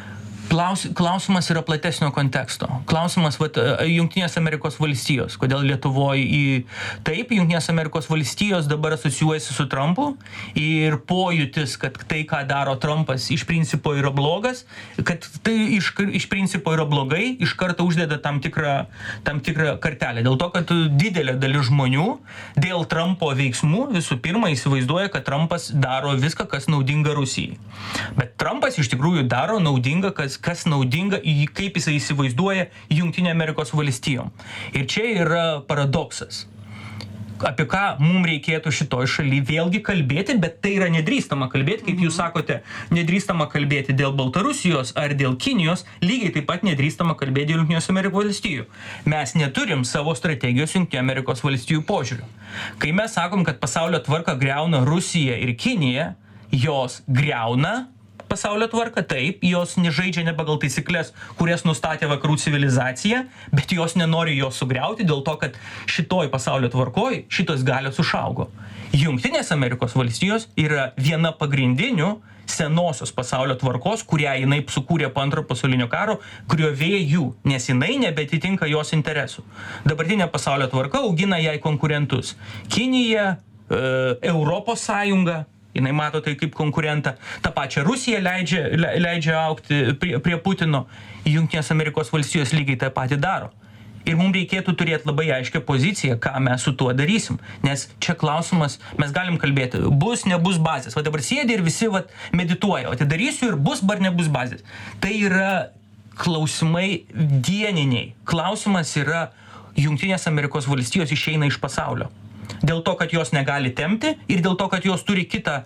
Klausimas yra platesnio konteksto. Klausimas, vat, Jungtinės Amerikos valstijos. Kodėl Lietuvoje į... Taip, Jungtinės Amerikos valstijos dabar asocijuojasi su Trumpu ir pojūtis, kad tai, ką daro Trumpas, iš principo yra blogas, kad tai iš, iš principo yra blogai, iš karto uždeda tam tikrą, tam tikrą kartelę. Dėl to, kad didelė dalis žmonių dėl Trumpo veiksmų visų pirma įsivaizduoja, kad Trumpas daro viską, kas naudinga Rusijai. Bet Trumpas iš tikrųjų daro naudinga, kas kas naudinga, kaip jisai įsivaizduoja Jungtinė Amerikos valstijom. Ir čia yra paradoksas. Apie ką mums reikėtų šitoj šalyje vėlgi kalbėti, bet tai yra nedrįstama kalbėti, kaip jūs sakote, nedrįstama kalbėti dėl Baltarusijos ar dėl Kinijos, lygiai taip pat nedrįstama kalbėti dėl Jungtinės Amerikos valstijų. Mes neturim savo strategijos Jungtinės Amerikos valstijų požiūrių. Kai mes sakom, kad pasaulio tvarką griauna Rusija ir Kinija, jos griauna pasaulio tvarka, taip, jos nežaidžia ne pagal taisyklės, kurias nustatė vakarų civilizacija, bet jos nenori jos sugriauti dėl to, kad šitoj pasaulio tvarkoj šitos galios užaugo. Jungtinės Amerikos valstijos yra viena pagrindinių senosios pasaulio tvarkos, kurią jinai sukūrė po antro pasaulinio karo, griovėjo jų, nes jinai nebetitinka jos interesų. Dabartinė pasaulio tvarka augina jai konkurentus. Kinija, e, Europos Sąjunga, jinai mato tai kaip konkurentą. Ta pačia Rusija leidžia, leidžia augti prie, prie Putino. Jungtinės Amerikos valstijos lygiai tą patį daro. Ir mums reikėtų turėti labai aiškę poziciją, ką mes su tuo darysim. Nes čia klausimas, mes galim kalbėti, bus, nebus bazės. Va dabar sėdi ir visi va, medituoja, o tai darysiu ir bus, ar nebus bazės. Tai yra klausimai dieniniai. Klausimas yra, Jungtinės Amerikos valstijos išeina iš pasaulio. Dėl to, kad jos negali tempti ir dėl to, kad jos turi kitą,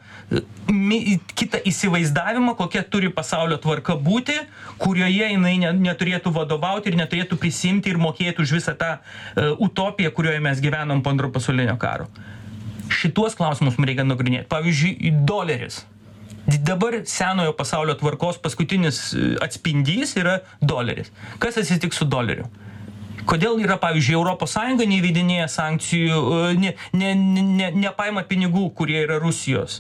kitą įsivaizdavimą, kokia turi pasaulio tvarka būti, kurioje jinai neturėtų vadovauti ir neturėtų prisimti ir mokėti už visą tą uh, utopiją, kurioje mes gyvenom po antro pasaulinio karo. Šituos klausimus mums reikia nagrinėti. Pavyzdžiui, doleris. Dabar senojo pasaulio tvarkos paskutinis atspindys yra doleris. Kas atsitiks su doleriu? Kodėl yra, pavyzdžiui, Europos Sąjunga neįvedinėja sankcijų, ne, ne, ne, nepaima pinigų, kurie yra Rusijos?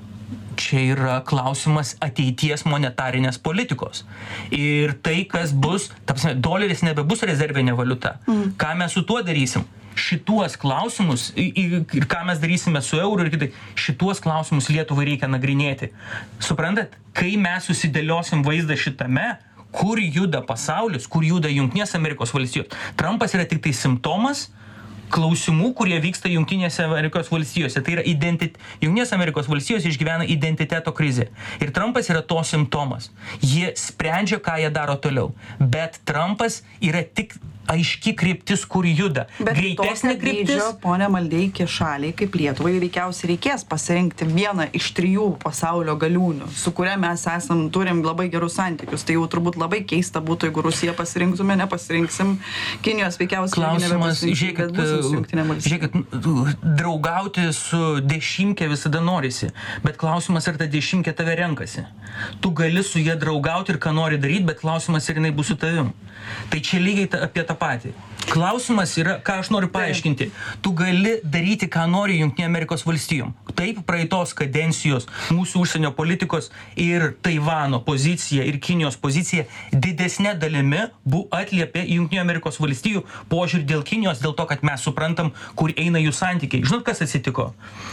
Čia yra klausimas ateities monetarinės politikos. Ir tai, kas bus, tapsime, doleris nebebus rezervinė valiuta. Mm. Ką mes su tuo darysim? Šituos klausimus, ir ką mes darysime su euru ir kitai, šituos klausimus Lietuvai reikia nagrinėti. Suprantat, kai mes susidėliosim vaizdą šitame, kur juda pasaulis, kur juda Jungtinės Amerikos valstijos. Trumpas yra tik tai simptomas klausimų, kurie vyksta Jungtinėse Amerikos valstijose. Tai yra identit... Jungtinės Amerikos valstijos išgyvena identiteto krizę. Ir Trumpas yra to simptomas. Jie sprendžia, ką jie daro toliau. Bet Trumpas yra tik aiški kryptis, kur juda.
Bet
greitesnė kryptis.
Dydžio, ponė Maldeikį, šaliai kaip Lietuvai veikiausiai reikės pasirinkti vieną iš trijų pasaulio galiūnių, su kuria mes esam, turim labai gerus santykius. Tai jau turbūt labai keista būtų, jeigu Rusiją pasirinktume, nepasirinksim Kinijos veikiausiai.
Klausimas, žiūrėkit, žiūrėkit, draugauti su dešimke visada norisi, bet klausimas, ar ta dešimke tave renkasi. Tu gali su jie draugauti ir ką nori daryti, bet klausimas, ar jinai bus su tavim. Tai čia lygiai ta, apie tą patį. Klausimas yra, ką aš noriu paaiškinti. Tu gali daryti, ką nori Jungtinė Amerikos valstijom. Taip, praeitos kadencijos mūsų užsienio politikos ir Taivano pozicija ir Kinijos pozicija didesnė dalimi buvo atliepė Jungtinė Amerikos valstijų požiūrį dėl Kinijos, dėl to, kad mes suprantam, kur eina jų santykiai. Žinot, kas atsitiko?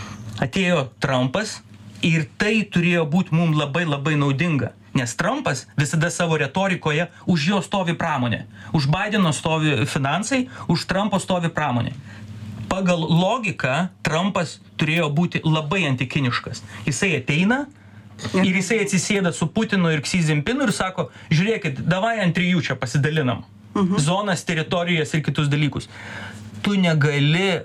Atėjo Trumpas ir tai turėjo būti mums labai labai naudinga. Nes Trumpas visada savo retorikoje už jo stovi pramonė. Už Bideno stovi finansai, už Trumpo stovi pramonė. Pagal logiką Trumpas turėjo būti labai antikiniškas. Jisai ateina ir jisai atsisėda su Putinu ir Xi Jinpingu ir sako, žiūrėkit, davai ant trijų čia pasidalinam. Mhm. Zonas, teritorijas ir kitus dalykus. Tu negali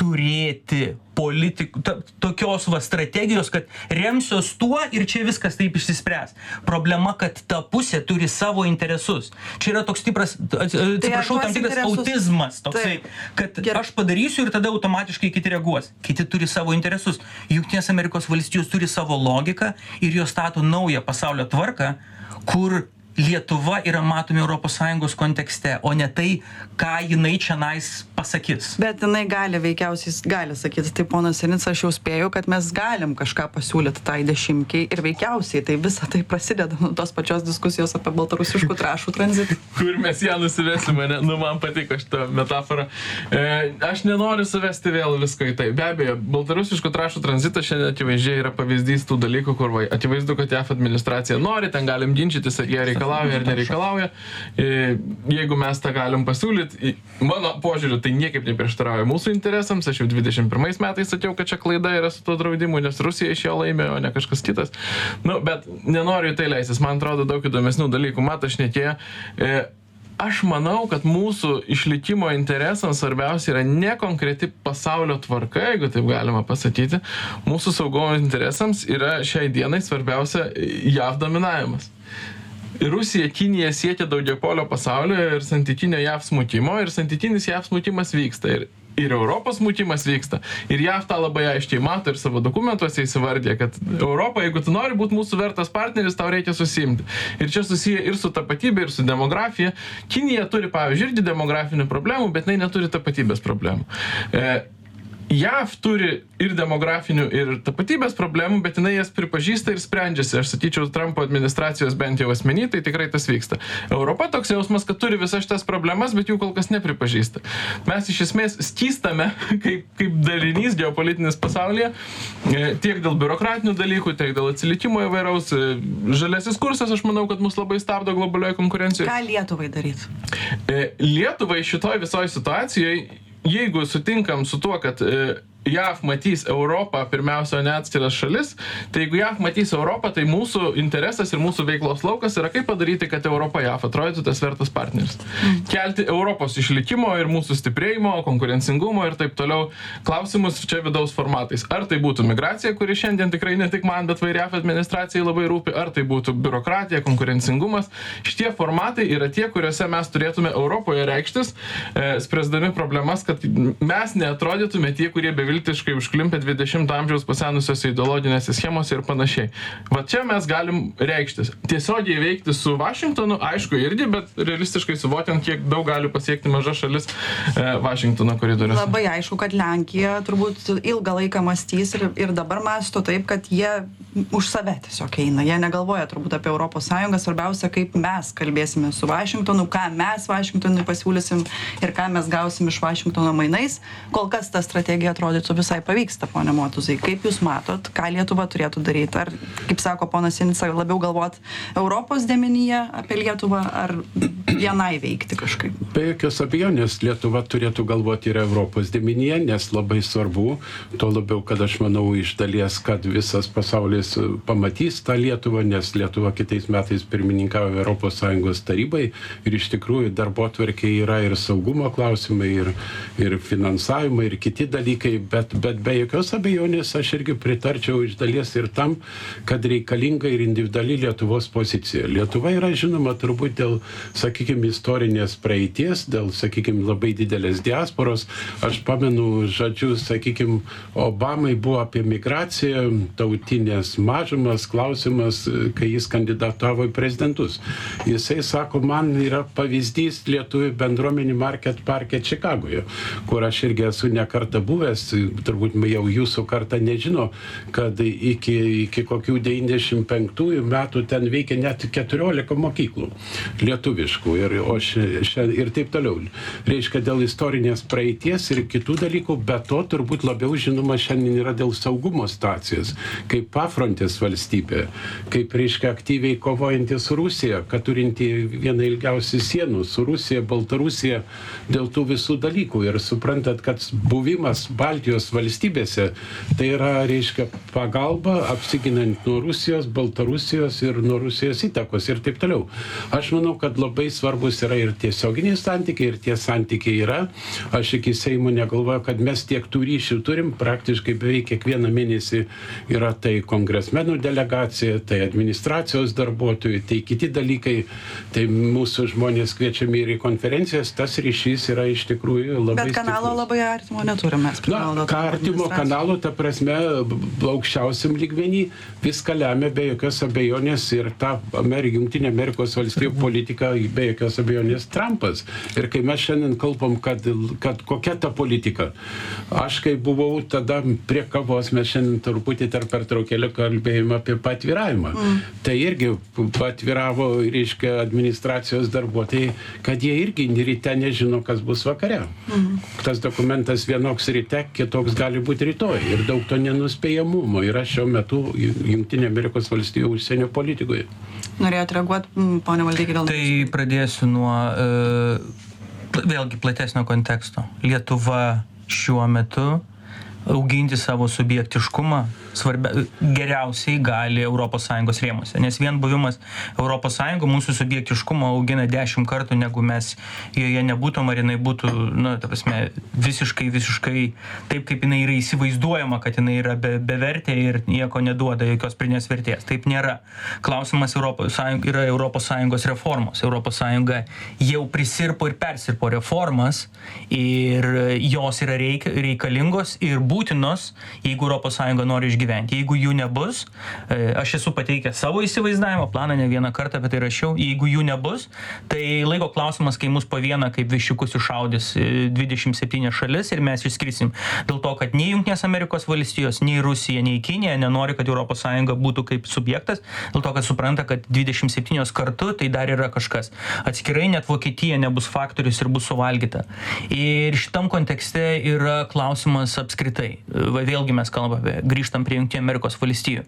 turėti politik, ta, tokios va strategijos, kad remsios tuo ir čia viskas taip išsispręs. Problema, kad ta pusė turi savo interesus. Čia yra toks stipras, atsiprašau, tam tikras interesus... autizmas, toksai, kad Gerai. Aš padarysiu ir tada automatiškai kiti reaguos. Kiti turi savo interesus. Jungtinės Amerikos valstijos turi savo logiką ir jos stato naują pasaulio tvarką, kur Lietuva yra matomi Europos Sąjungos kontekste, o ne tai, ką jinai čianais pasakys.
Bet jinai gali, veikiausiai gali sakyti, tai ponas Sinica, aš jau spėjau, kad mes galim kažką pasiūlyti tai dešimkiai ir veikiausiai tai visa tai prasideda nuo tos pačios diskusijos apie baltarusiškų trąšų tranzitą.
Kur mes ją nusivesime, ne? Nu, man patiko šitą metaforą. E, aš nenoriu suvesti vėl visko į tai. Be abejo, baltarusiškų trąšų tranzitas šiandien akivaizdžiai yra pavyzdys tų dalykų, kur vai, akivaizdu, kad J A F administracija nori, ten galim ginčytis, ar jie reikalauja ar nereikalauja. Jeigu mes tą galim pasiūlyti, mano požiūriu, tai niekaip neprieštarauja mūsų interesams. Aš jau dvidešimt pirmais metais sakiau, kad čia klaida yra su tuo draudimu, nes Rusija iš jo laimėjo, o ne kažkas kitas. Nu, bet nenoriu į tai leistis. Man atrodo daug įdomesnių dalykų. Matas šnekėjo. Aš manau, kad mūsų išlikimo interesams svarbiausia yra ne konkreti pasaulio tvarka, jeigu taip galima pasakyti. Mūsų saugumo interesams yra šiai dienai svarbiausia J A F dominavimas. Rusija, Kinija siekia daugiapolio pasaulio ir santykinio J A F smukimo, ir santykinis J A F smukimas vyksta. Ir, ir Europos smukimas vyksta. Ir J A F tą labai aiškiai mato ir savo dokumentuose įsivardė, kad Europa, jeigu tu nori būti mūsų vertas partneris, tau reikia susimti. Ir čia susiję ir su tapatybė, ir su demografija. Kinija turi, pavyzdžiui, irgi demografinių problemų, bet jinai neturi tapatybės problemų. E, J A V turi ir demografinių, ir tapatybės problemų, bet jinai jas pripažįsta ir sprendžiasi. Aš sakyčiau, Trumpo administracijos bent jau asmenį, tai tikrai tas vyksta. Europa toks jausmas, kad turi visas šitas problemas, bet jų kol kas nepripažįsta. Mes iš esmės skystame kaip, kaip dalinys geopolitinis pasaulyje, tiek dėl biurokratinių dalykų, tiek dėl atsilikimo įvairaus. Žaliasis kursas, aš manau, kad mus labai stabdo globalioje konkurencijoje.
Ką Lietuvai daryti?
Lietuvai šitoj visoje situacijoje, jeigu sutinkam su tuo, kad J A V matys Europą, pirmiausia, ne atskiras šalis, tai jeigu J A V matys Europą, tai mūsų interesas ir mūsų veiklos laukas yra kaip padaryti, kad Europa J A V atrodytų tas vertas partneris. Kelti Europos išlikimo ir mūsų stiprėjimo, konkurencingumo ir taip toliau klausimus čia vidaus formatais. Ar tai būtų migracija, kuri šiandien tikrai ne tik man, bet J A V administracijai labai rūpi, ar tai būtų biurokratija, konkurencingumas. Šitie formatai yra tie, kuriuose mes turėtume Europoje reikštis, e, spręsdami problemas, kad mes neatrodytume tie, kurie beviltiškai užklimpę dvidešimto amžiaus pasenusios ideologinėse schemose ir panašiai. Va čia mes galim reikštis. Tiesiogiai veikti su Vašingtonu, aišku, irgi, bet realistiškai suvokiant, kiek daug gali pasiekti maža šalis e, Vašingtono koridoriuose.
Labai aišku, kad Lenkija turbūt ilgą laiką mąstys ir, ir dabar mąsto taip, kad jie už save tiesiog eina. Jie negalvoja turbūt apie Europos Sąjungą, svarbiausia, kaip mes kalbėsime su Vašingtonu, ką mes Vašingtonui pasiūlysim ir ką mes gausim iš Vašingtono mainais. Kol kas ta strategija atrodytų visai pavyksta, pone Motuzai. Kaip jūs matot, ką Lietuva turėtų daryti? Ar, kaip sako ponas Sinica, labiau galvot Europos dėmenyje apie Lietuvą, ar vienai veikti kažkaip?
Be jokios abejonės Lietuva turėtų galvoti ir Europos dėmenyje, nes labai svarbu, tuo labiau, kad aš manau iš dalies, kad visas pasaulis pamatys tą Lietuvą, nes Lietuva kitais metais pirmininkauja Europos Sąjungos tarybai ir iš tikrųjų darbotvarkėje yra ir saugumo klausimai, ir, ir finansavimai, ir kiti dalykai, bet, bet be jokios abejonės aš irgi pritarčiau iš dalies ir tam, kad reikalinga ir individuali Lietuvos pozicija. Lietuva yra žinoma turbūt dėl, sakykime, istorinės praeities, dėl, sakykime, labai didelės diasporos. Aš pamenu žodžius, sakykime, Obamai buvo apie migraciją, tautinės mažumas, klausimas, kai jis kandidatavo į prezidentus. Jisai sako, man yra pavyzdys lietuvių bendruomenį Market Parke Čikagoje, kur aš irgi esu nekartą buvęs, turbūt jau jūsų karta nežino, kad iki, iki kokių devyniasdešimt penktųjų metų ten veikia net keturiolika mokyklų lietuviškų ir, o šia, šia, ir taip toliau. Reiškia dėl istorinės praeities ir kitų dalykų, bet to turbūt labiau žinoma šiandien yra dėl saugumo situacijos, kaip pafrontės valstybė, kaip reiškia aktyviai kovojanti su Rusija, kad turinti vieną ilgiausių sienų su Rusija, Baltarusija dėl tų visų dalykų. Ir suprantat, kad buvimas Baltijos valstybėse tai yra, reiškia, pagalba apsiginant nuo Rusijos, Baltarusijos ir nuo Rusijos įtakos ir taip toliau. Aš manau, kad labai svarbus yra ir tiesioginiai santykiai, ir tie santykiai yra. Aš iki Seimo negalvoju, kad mes tiek tų ryšių turim, praktiškai beveik kiekvieną mėnesį yra tai kongresmenų delegacija, tai administracijos darbuotojai, tai kiti dalykai, tai mūsų žmonės kviečiami ir į konferencijas, tas ryšys yra iš tikrųjų labai
Bet kanalo
stiprus.
labai artimo neturime.
Na, ką artimo kanalo, ta prasme, aukščiausiam lygmenį viską lemia be jokios abejonės ir ta Ameri- Jungtinė Amerikos valstijų politika be jokios abejonės Trumpas. Ir kai mes šiandien kalbam, kad, kad kokia ta politika, aš kai buvau tada prie kavos, mes šiandien truputį tarp pertraukėlę kalbėjome apie patviravimą. Mm. Tai irgi patviravo, reiškia, administracijos darbuotojai, kad jie irgi ryte nežino, kas bus vakare. Mm. Tas dokumentas vienoks ryte, kitoks gali būti rytoj. Ir daug to nenuspėjamumo yra šiuo metu Jungtinė Amerikos valstijų užsienio politikoje.
Norėjot reaguoti, ponia Maldeikį, gal?
Tai pradėsiu nuo e, vėlgi platesnio konteksto. Lietuva šiuo metu auginti savo subjektiškumą svarbia, geriausiai gali Europos Sąjungos rėmuose. Nes vien buvimas Europos Sąjungo mūsų subjektiškumą augina dešimt kartų, negu mes joje nebūtum, ar jinai būtų, nu, ta prasme, visiškai, visiškai taip, kaip jinai yra įsivaizduojama, kad jinai yra be, bevertė ir nieko neduoda, jokios pridėtinės vertės. Taip nėra. Klausimas Europos Sąjung, yra Europos Sąjungos reformos. Europos Sąjunga jau prisirpo ir persirpo reformas ir jos yra reik, reikalingos ir būtų būtinos, jeigu Europos Sąjunga nori išgyventi. Jeigu jų nebus, aš esu pateikęs savo įsivaizdavimo planą, ne vieną kartą apie tai rašiau, jeigu jų nebus, tai laiko klausimas, kai mus po vieną kaip viščiukus iššaudys dvidešimt septynias šalis ir mes išskrisim. Dėl to, kad nei Jungtinės Amerikos valstijos, nei Rusija, nei Kinija nenori, kad Europos Sąjunga būtų kaip subjektas, dėl to, kad supranta, kad dvidešimt septynios kartu tai dar yra kažkas. Atskirai net Vokietija nebus faktorius ir bus suvalgyta. Ir šitam kontekste yra klausimas apskritai. Va, vėlgi mes kalbame, grįžtam prie Jungtinių Amerikos valstijų.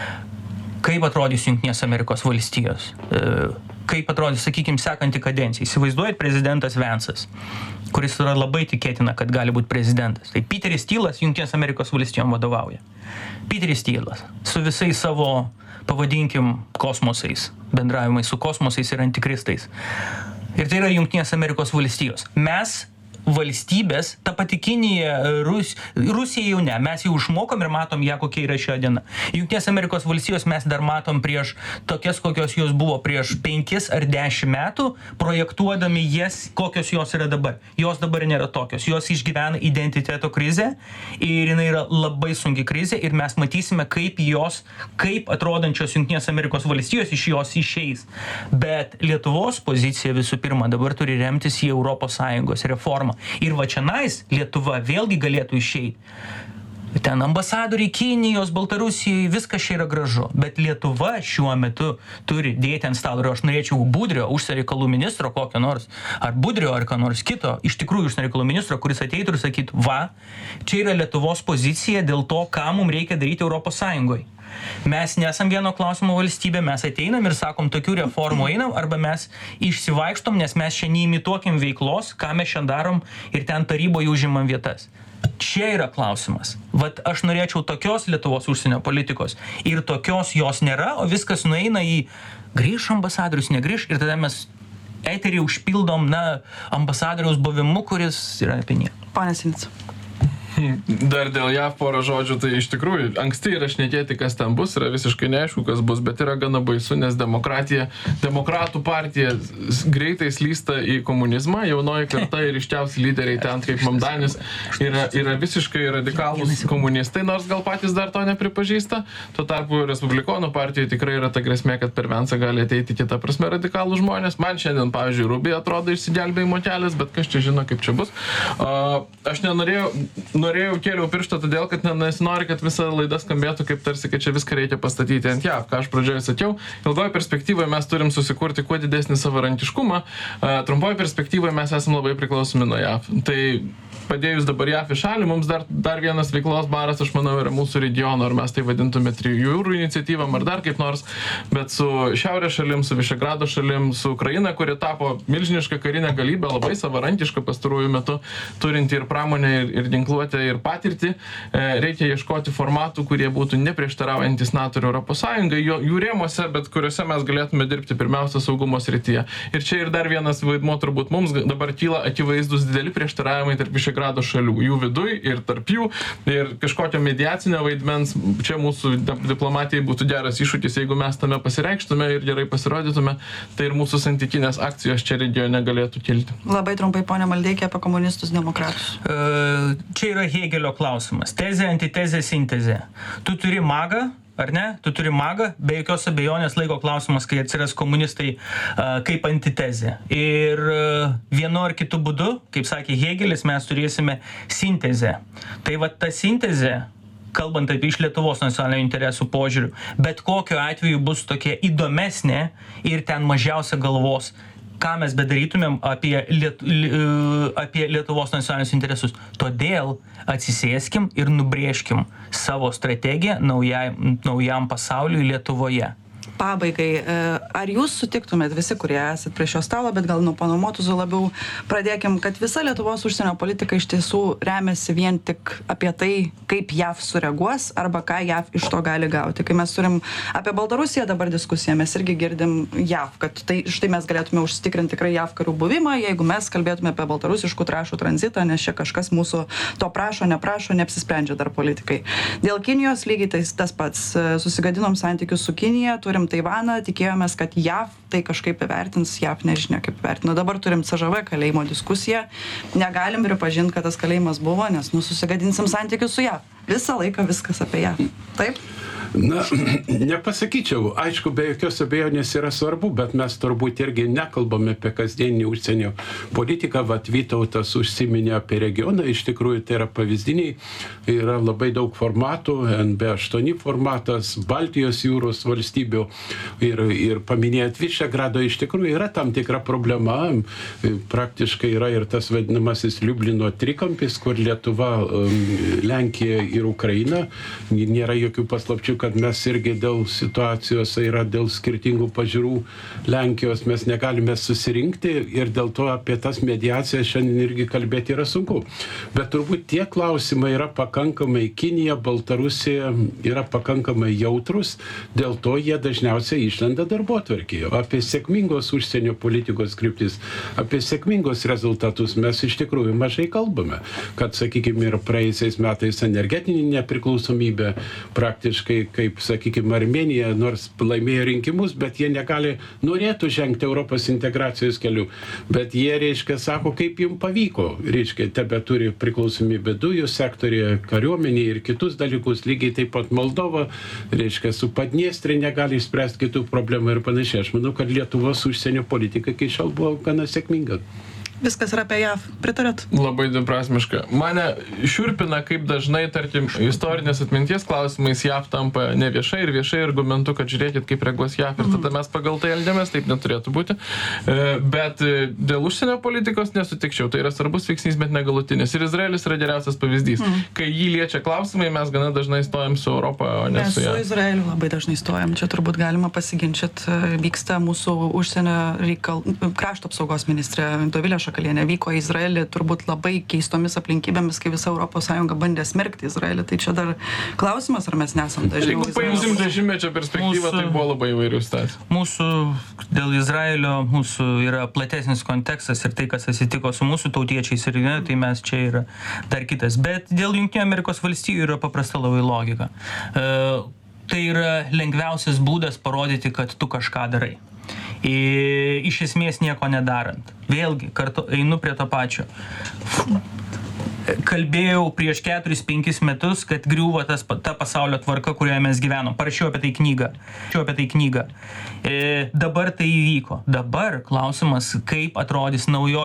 Kaip atrodys Jungtinės Amerikos valstijos? Kaip atrodys, sakykime, sekanti kadencija? Įsivaizduojat prezidentas Vance'as, kuris yra labai tikėtina, kad gali būti prezidentas. Tai Peteris Steelas Jungtinės Amerikos valstijom vadovauja. Peteris Steelas su visais savo, pavadinkim, kosmosais, bendravimai su kosmosais ir antikristais. Ir tai yra Jungtinės Amerikos valstijos. Mes valstybės, ta pati Kinija, Rus, Rusija jau ne, mes jau išmokom ir matom ją, kokia yra šio diena. Jungtinės Amerikos valstijos mes dar matom prieš tokias, kokios jos buvo prieš penkis ar dešimt metų, projektuodami jas, kokios jos yra dabar. Jos dabar nėra tokios. Jos išgyvena identiteto krizę ir jinai yra labai sunki krizė ir mes matysime, kaip jos, kaip atrodančios Jungtinės Amerikos valstijos iš jos išeis. Bet Lietuvos pozicija visų pirma dabar turi remtis į Europos Sąjungos reformą. Ir va čianais Lietuva vėlgi galėtų išeiti. Ten ambasadoriai Kinijos, Baltarusijai, viskas čia yra gražu. Bet Lietuva šiuo metu turi dėti ant stalo. Ir aš norėčiau Budrio, užsienio reikalų ministro kokio nors, ar Budrio, ar ką nors kito, iš tikrųjų užsienio reikalų ministro, kuris ateitų ir sakytų, va, čia yra Lietuvos pozicija dėl to, ką mums reikia daryti Europos Sąjungoje. Mes nesam vieno klausimo valstybė, mes ateinam ir sakom, tokių reformų einam, arba mes išsivaikštom, nes mes čia neimituokim veiklos, ką mes šiandien darom ir ten taryboje užimam vietas. Čia yra klausimas. Vat aš norėčiau tokios Lietuvos užsienio politikos ir tokios jos nėra, o viskas nueina į grįž ambasadorius, negrįž ir tada mes eterį užpildom, na, ambasadoriaus buvimu, kuris yra apie nieką.
Pane Sinica.
Dar dėl J A V porą žodžių, tai iš tikrųjų anksti yra šnekėti, kas ten bus, yra visiškai neaišku, kas bus, bet yra gana baisu, nes demokratija, demokratų partija greitai slysta į komunizmą, jaunoji karta ir iščiausi lyderiai ten kaip Mamdanis yra, yra visiškai radikalūs komunistai, nors gal patys dar to nepripažįsta. Tuo tarpu Respublikonų partijoje tikrai yra ta grėsmė, kad per Vencą gali ateiti kita prasme radikalų žmonės. Man šiandien, pavyzdžiui, Rubija atrodo išsigelbėjimo kelias, bet kas čia žino, kaip čia bus. Uh, aš nenorėjau Norėjau kėliau pirštą todėl, kad nesinori, kad visa laida skambėtų kaip tarsi, kad čia viską reikia pastatyti ant J A V. Ką aš pradžioje sakiau, ilgoje perspektyvoje mes turim susikurti kuo didesnį savarankiškumą, trumpoje perspektyvoje mes esame labai priklausomi nuo J A V. Tai padėjus dabar J A V į šalį, mums dar, dar vienas veiklos baras, aš manau, yra mūsų regiono, ar mes tai vadintume trijų jūrų iniciatyvam, ar dar kaip nors, bet su Šiaurės šalim, su Višegrado šalim, su Ukraina, kuri tapo milžiniška karinė galybė, labai savarankiška pastarųjų metų, turinti ir pramonę, ir, ir ginkluotę, ir patirtį, reikia ieškoti formatų, kurie būtų neprieštaraujantis NATO ir Europos Sąjungai, jų rėmuose, bet kuriuose mes galėtume dirbti pirmiausia saugumo srityje. Ir čia ir dar vienas vaidmuo turbūt mums dabar kyla akivaizdus dideli prieštaravimai tarp Višegrado šalių, jų viduj ir tarp jų, ir kažkokio mediacinio vaidmens, čia mūsų diplomatijai būtų geras iššūkis, jeigu mes tame pasireikštume ir gerai pasirodytume, tai ir mūsų santykinės akcijos čia regione galėtų kilti.
Labai trumpai, ponia Maldeikė, apie komunistus, demokratus.
Uh, čia yra Hėgelio klausimas. Tezė, antitezė, sintezė. Tu turi magą, ar ne? Tu turi magą, be jokios abejonės laiko klausimas, kai atsiras komunistai uh, kaip antitezė. Ir uh, vienu ar kitu būdu, kaip sakė Hėgelis, mes turėsime sintezę. Tai va ta sintezė, kalbant apie iš Lietuvos nacionalinių interesų požiūrių, bet kokiu atveju bus tokia įdomesnė ir ten mažiausia galvos, ką mes bedarytumėm apie, Liet, apie Lietuvos nacionalinius interesus. Todėl atsisėskim ir nubrėžkim savo strategiją naujam, naujam pasauliui Lietuvoje.
Pabaigai, ar jūs sutiktumėt visi, kurie esat prie šio stalo, bet gal nuo pono Motuzų labiau pradėkim, kad visa Lietuvos užsienio politika iš tiesų remiasi vien tik apie tai, kaip J A V sureaguos arba ką J A V iš to gali gauti. Kai mes turim apie Baltarusiją dabar diskusiją, mes irgi girdim J A V, kad tai štai mes galėtume užsitikrinti tikrai J A V karių buvimą, jeigu mes kalbėtume apie baltarusiškų trąšų tranzitą, nes čia kažkas mūsų to prašo, neprašo, neapsisprendžia dar politikai. Dėl Kinijos lygiai tai tas pats. Susigadinom santykius su Kinija, turim turim Taivaną, tikėjomės, kad J A V tai kažkaip įvertins, J A V nežinia kaip įvertino. Dabar turim C Ž V kalėjimo diskusiją, negalim pripažinti, kad tas kalėjimas buvo, nes nu susigadinsim santykius su J A V. Visą laiką viskas apie ją. Taip?
Na, nepasakyčiau. Aišku, be jokios abejonės yra svarbu, bet mes turbūt irgi nekalbame apie kasdienį užsienio politiką. Vat Vytautas užsiminė apie regioną, iš tikrųjų tai yra pavyzdiniai. Yra labai daug formatų, N B aštuoni formatas, Baltijos jūros valstybių ir, ir paminėjot Višegrado, iš tikrųjų yra tam tikra problema. Praktiškai yra ir tas vadinamasis Liublino trikampis, kur Lietuva, Lenkija ir Ukraina. Nėra jokių paslapčių, kad mes irgi dėl situacijos yra dėl skirtingų pažiūrų Lenkijos mes negalime susirinkti ir dėl to apie tas mediacijas šiandien irgi kalbėti yra sunku. Bet turbūt tie klausimai yra pakankamai, Kinija, Baltarusija yra pakankamai jautrus, dėl to jie dažniausiai išlenda darbotvarkėje. Apie sėkmingos užsienio politikos kryptis, apie sėkmingos rezultatus mes iš tikrųjų mažai kalbame. Kad, sakykime, ir praėjusiais metais energetinė nepriklausomybė praktiškai kaip, sakykime, Armėnija, nors laimėjo rinkimus, bet jie negali, norėtų žengti Europos integracijos keliu. Bet jie, reiškia, sako, kaip jums pavyko. Reiškia, tebe turi priklausomybę dujų sektorėje, kariuomenė ir kitus dalykus. Lygiai taip pat Moldova, reiškia, su Padniestrė negali išspręsti kitų problemų ir panašiai. Aš manau, kad Lietuvos užsienio politika iki šiol buvo gana sėkminga.
Viskas yra apie J A V. Pritarėt?
Labai dviprasmiška. Mane šiurpina, kaip dažnai, tarkim, istorinės atminties klausimais J A V tampa ne viešai ir viešai argumentu, kad žiūrėkit, kaip reaguos J A V ir tada mes pagal tai elgiamės, taip neturėtų būti. Bet dėl užsienio politikos nesutikčiau. Tai yra svarbus veiksnys, bet negalutinis. Ir Izraelis yra geriausias pavyzdys. Mm. Kai jį liečia klausimai, mes gana dažnai stojam su Europą, o ne su J A V.
Mes su Izraeliu labai dažnai stojam. Čia turbūt galima pasiginčyti. Vyksta mūsų užsienio reikal... krašto apsaugos ministrė Dovilė Šakalienė vyko į Izraelį turbūt labai keistomis aplinkybėmis, kai visa Europos Sąjunga bandė smerkti Izraelį. Tai čia dar klausimas, ar mes nesam dažniau.
Jeigu paimsim dešimtmečio perspektyvą, tai buvo labai įvairių situacijų.
Mūsų dėl Izraelio mūsų yra platesnis kontekstas ir tai, kas atsitiko su mūsų tautiečiais ir ne, tai mes čia yra dar kitas. Bet dėl Jungtinių Amerikos valstijų yra paprasta labai logika. E, tai yra lengviausias būdas parodyti, kad tu kažką darai. I, iš esmės nieko nedarant. Vėlgi, kartu einu prie to pačio. Kalbėjau prieš keturis penkis metus, kad griūva tas, ta pasaulio tvarka, kurioje mes gyvenom. Parašiau apie tai knygą. Parašiau apie tai knygą. E, dabar tai įvyko. Dabar klausimas, kaip atrodys naujo